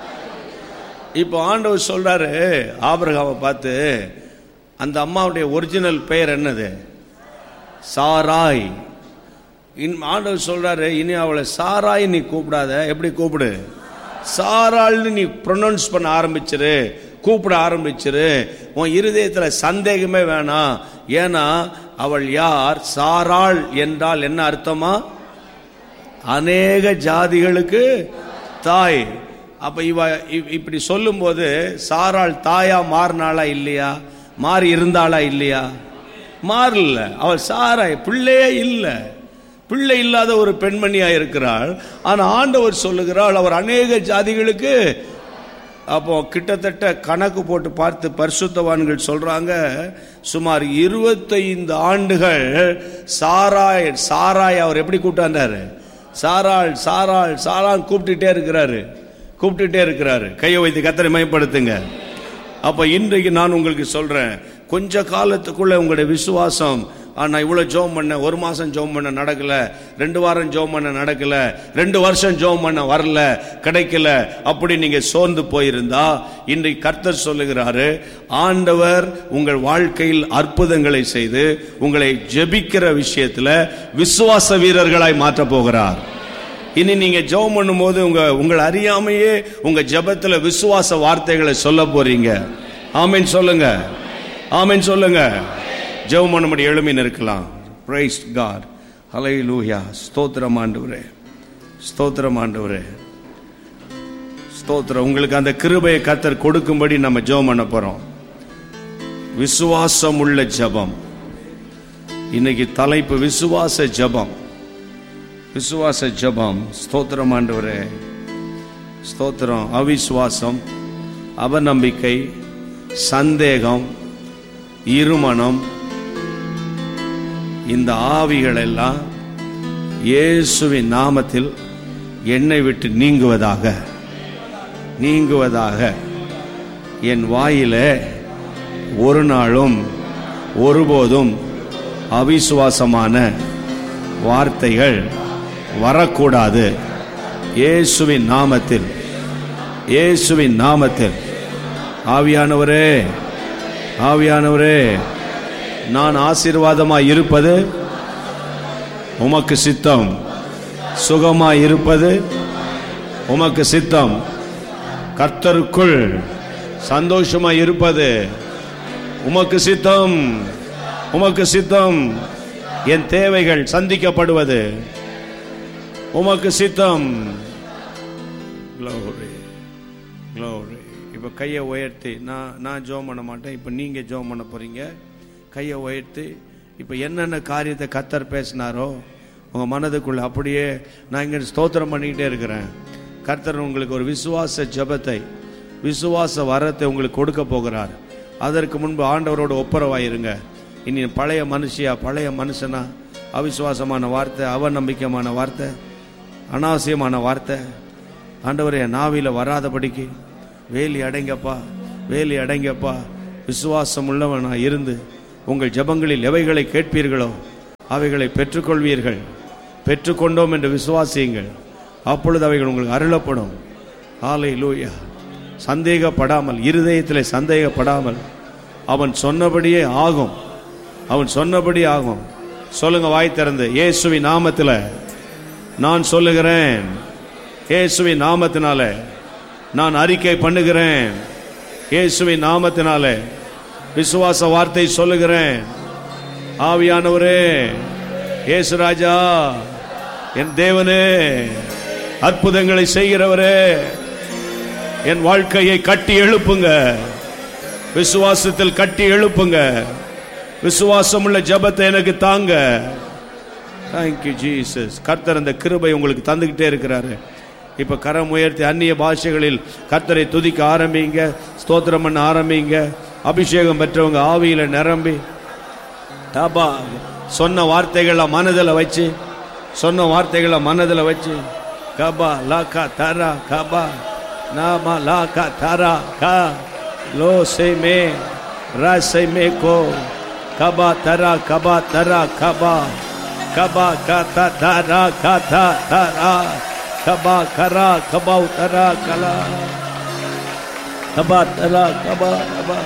இப்போ ஆண்டவர் சொல்றாரு ஆபிரகாமை பார்த்து, அந்த அம்மாவுடைய ஒரிஜினல் பெயர் என்னது? சாராய். ஆண்டவர் சொல்றாரு, இனி அவளை சாராய் நீ கூப்பிடாத. எப்படி கூப்பிடு? சாராள்னு நீ ப்ரொனவுன்ஸ் பண்ண ஆரம்பிச்சிரு, கூப்பிட ஆரம்பிச்சிரு. உன் இருதயத்துல சந்தேகமே வேணாம். ஏன்னா அவள் யார்? சாராள் என்றால் என்ன அர்த்தமா? அநேக ஜாதிகளுக்கு தாய். அப்ப இப்படி சொல்லும் போது சாராள் தாயா மாறினாளா இல்லையா? மாறி இருந்தாளா இல்லையா? மாறல. அவள் சாராய், பிள்ளையே இல்லை. பிள்ளை இல்லாத ஒரு பெண்மணியா இருக்கிறாள். ஆனா ஆண்டவர் சொல்லுகிறாள் அவர் அநேக ஜாதிகளுக்கு. அப்போ கிட்டத்தட்ட கணக்கு போட்டு பார்த்து பரிசுத்தவான்கள் சொல்றாங்க, சுமார் 25 ஆண்டுகள் சாராய் அவர் எப்படி கூப்பிட்டாரு? சாராள் கூப்பிட்டுட்டே இருக்கிறாரு. கையை வைத்து கர்த்தரை மகிமைப்படுத்துங்க. அப்ப இன்றைக்கு நான் உங்களுக்கு சொல்றேன், கொஞ்ச காலத்துக்குள்ள உங்களுடைய விசுவாசம், நான் இவ்வளவு ஜெபம் பண்ண, 1 மாசம் ஜெபம் பண்ண நடக்கல, 2 வாரம் ஜெபம் பண்ண நடக்கல, 2 வருஷம் ஜெபம் பண்ண வரல, கிடைக்கல, அப்படி நீங்க சோர்ந்து போயிருந்தா, இன்றைக்கு கர்த்தர் சொல்லுகிறாரு, ஆண்டவர் உங்கள் வாழ்க்கையில் அற்புதங்களை செய்து உங்களை ஜெபிக்கிற விஷயத்துல விசுவாச வீரர்களாய் மாற்ற போகிறார். இனி நீங்க ஜெபம் பண்ணும் போது உங்கள் அறியாமையே உங்க ஜெபத்துல விசுவாச வார்த்தைகளை சொல்ல போறீங்க. ஆமென் சொல்லுங்க, ஆமென் சொல்லுங்க. ஜெபம் பண்ணும்படி எழுமின் இருக்கலாம். பிரைஸ் காட், ஹல்லேலூயா. ஸ்தோத்திரம் ஆண்டவரே, ஸ்தோத்திரம் ஆண்டவரே, ஸ்தோத்திரம். உங்களுக்கு அந்த கிருபையை கர்த்தர் கொடுக்கும்படி நம்ம ஜெபம் பண்ண போறோம். விசுவாசம் உள்ள ஜெபம். இன்னைக்கு தலைப்பு விசுவாச ஜெபம், விசுவாச ஜெபம். ஸ்தோத்திரம் ஆண்டவரே, ஸ்தோத்திரம். அவிசுவாசம், அவநம்பிக்கை, சந்தேகம், இருமனம், இந்த ஆவிகள் எல்லாம் இயேசுவின் நாமத்தில் என்னை விட்டு நீங்குவதாக. என் வாயிலே ஒரு நாளும் ஒருபோதும் அவிசுவாசமான வார்த்தைகள் வரக்கூடாது. இயேசுவின் நாமத்தில், இயேசுவின் நாமத்தில். ஆவியானவரே, ஆவியானவரே, நான் ஆசீர்வாதமாய் இருப்பது உமக்கு சித்தம், சுகமாய் இருப்பது உமக்கு சித்தம், கர்த்தருக்குள் சந்தோஷமாய் இருப்பது உமக்கு சித்தம், உமக்கு சித்தம். என் தேவைகள் சந்திக்கப்படுவது உமக்கு சித்தம். Glory, glory. இப்ப கையை உயர்த்தி, நான் ஜெபம் பண்ண மாட்டேன், இப்ப நீங்க ஜெபம் பண்ண போறீங்க. கையை உயர்த்தி இப்ப என்னென்ன காரியத்தை கர்த்தர் பேசினாரோ உங்க மனதுக்குள்ள அப்படியே நான் இங்க ஸ்தோத்திரம் பண்ணிக்கிட்டே இருக்கிறேன். கர்த்தர் உங்களுக்கு ஒரு விசுவாச ஜெபத்தை, விசுவாச வரத்தை உங்களுக்கு கொடுக்க போகிறார். அதற்கு முன்பு ஆண்டவரோட ஒப்புரவாயிருங்க. இனி பழைய மனுஷியா, பழைய மனுஷனா, அவிசுவாசமான வார்த்தை, அவநம்பிக்கையான வார்த்தை, அனாவசியமான வார்த்தை ஆண்டவரே நாவில வராதபடிக்கு வேலி அடைங்கப்பா, வேலி அடைங்கப்பா. விசுவாசம் உள்ளவனா இருந்து உங்கள் ஜெபங்களில் எவைகளை கேட்பீர்களோ அவைகளை பெற்றுக்கொள்வீர்கள். பெற்றுக்கொண்டோம் என்று விசுவாசியுங்கள், அப்பொழுது அவைகள் உங்களுக்கு அருளப்படும். ஹல்லேலூயா. சந்தேகப்படாமல், இருதயத்திலே சந்தேகப்படாமல், அவன் சொன்னபடியே ஆகும், அவன் சொன்னபடி ஆகும். சொல்லுங்க வாய் திறந்து, இயேசுவின் நாமத்தில் நான் சொல்லுகிறேன், இயேசுவின் நாமத்தினால நான் அறிக்கை பண்ணுகிறேன், இயேசுவின் நாமத்தினால விசுவாச வார்த்தை சொல்லுகிறேன். ஆவியானவரே, இயேசு ராஜா, என் தேவனே, அற்புதங்களை செய்கிறவரே, என் வாழ்க்கையை கட்டி எழுப்புங்க, விசுவாசத்தில் கட்டி எழுப்புங்க. விசுவாசம் உள்ள ஜெபத்தை எனக்கு தாங்க. Thank you Jesus. கர்த்தர் அந்த கிருபை உங்களுக்கு தந்துகிட்டே இருக்கிறாரு. இப்ப கரம் உயர்த்தி அந்நிய பாஷைகளில் கர்த்தரை துதிக்க ஆரம்பிங்க, ஸ்தோத்திரம் பண்ண ஆரம்பிங்க. அபிஷேகம் பெற்றவங்க ஆவியில நிரம்பி சொன்ன வார்த்தைகளை மனதில் வச்சு, சொன்ன வார்த்தைகளை மனதில் வச்சு கபா லாக்கா தாரா கபா நாமா லாக்கா தாரா கா லோ சே மே ரா சே மே கோ கபா தரா கபா தரா கபா கபா காத்தா தாரா காத்தா தாரா கபா கரா கபா தரா கலா கபா தரா கபா கபா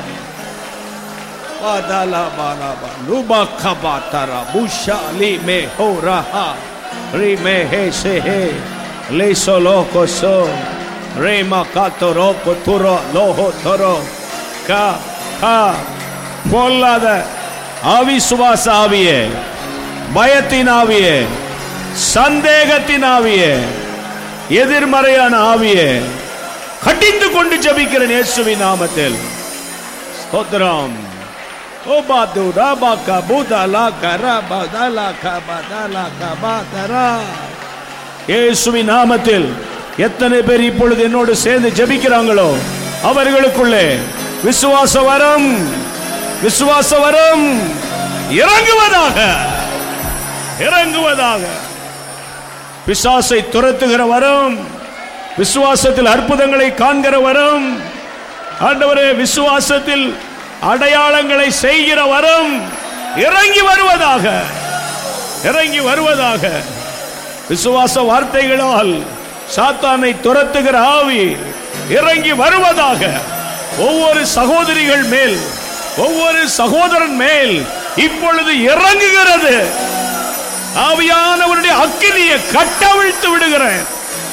வாதாலா பாலாபா லூபா கபா தரா புஷா லி மே ஹோ ரஹா ரி மே ஹே சே ஹே லே சோலோ கோசோ ரே மா காத்தோரோ கோத்துரோ லோஹோ தோரோ கா கா பொல்லாத அவிசுவாச ஆவியே, பயத்தின் ஆவியே, சந்தேகத்தின் ஆவியே, எதிர்மறையான ஆவியே கட்டிந்து கொண்டு ஜெபிக்கிறேன் இயேசுவின் நாமத்தில். ஸ்தோத்திரம். ஓ பாது ராபா கபுதலா கரபா தலா கபதலா கபதரா. இயேசுவின் நாமத்தில் எத்தனை பேர் இப்பொழுது என்னோடு சேர்ந்து ஜெபிக்கிறாங்களோ அவர்களுக்குள்ளே விசுவாச வரம், விசுவாச வரம் இறங்குவதாக, இறங்குவதாக. பிசாசை துரத்துகிற வரம், விசுவாசத்தில் அற்புதங்களை காண்கிற வரம், ஆண்டவரே விசுவாசத்தில் அடையாளங்களை செய்கிற வரம் இறங்கி வருவதாக, இறங்கி வருவதாக. விசுவாச வார்த்தைகளால் சாத்தானை துரத்துகிற ஆவி இறங்கி வருவதாக. ஒவ்வொரு சகோதரிகள் மேல், ஒவ்வொரு சகோதரன் மேல் இப்பொழுது இறங்குகிறது. ஆவியானவருடைய அக்கினியை கட்டவிழ்த்து விடுகிறேன்.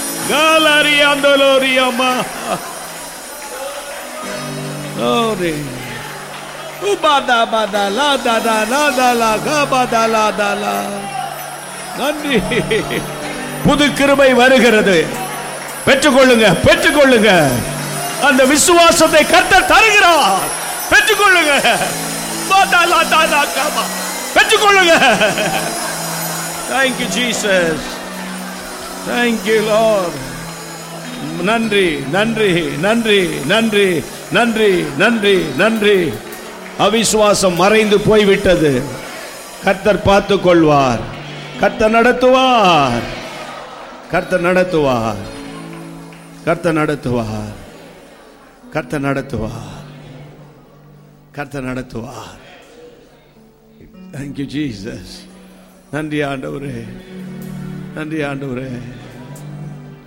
நன்றி. புது கிருபை வருகிறது. பெற்றுக்கொள்ளுங்க, பெற்றுக்கொள்ளுங்க. அந்த விசுவாசத்தை கர்த்தர் தருகிறார். பெற்றுக்கொள்ளுங்க, பெற்றுக்கொள்ளுங்க. Thank you Jesus. Thank you Lord. நன்றி, நன்றி, நன்றி, நன்றி, நன்றி, நன்றி, நன்றி. அவிசுவாசம் மறைந்து போய்விட்டது. கர்த்தர் பார்த்துக் கொள்வார். கர்த்தர் நடத்துவார். கர்த்தர் நடத்துவார். கர்த்தர் நடத்துவார். கர்த்தர் நடத்துவார். கர்த்தர் நடத்துவார். Thank you Jesus. நன்றி ஆண்டவரே, நன்றி ஆண்டவரே.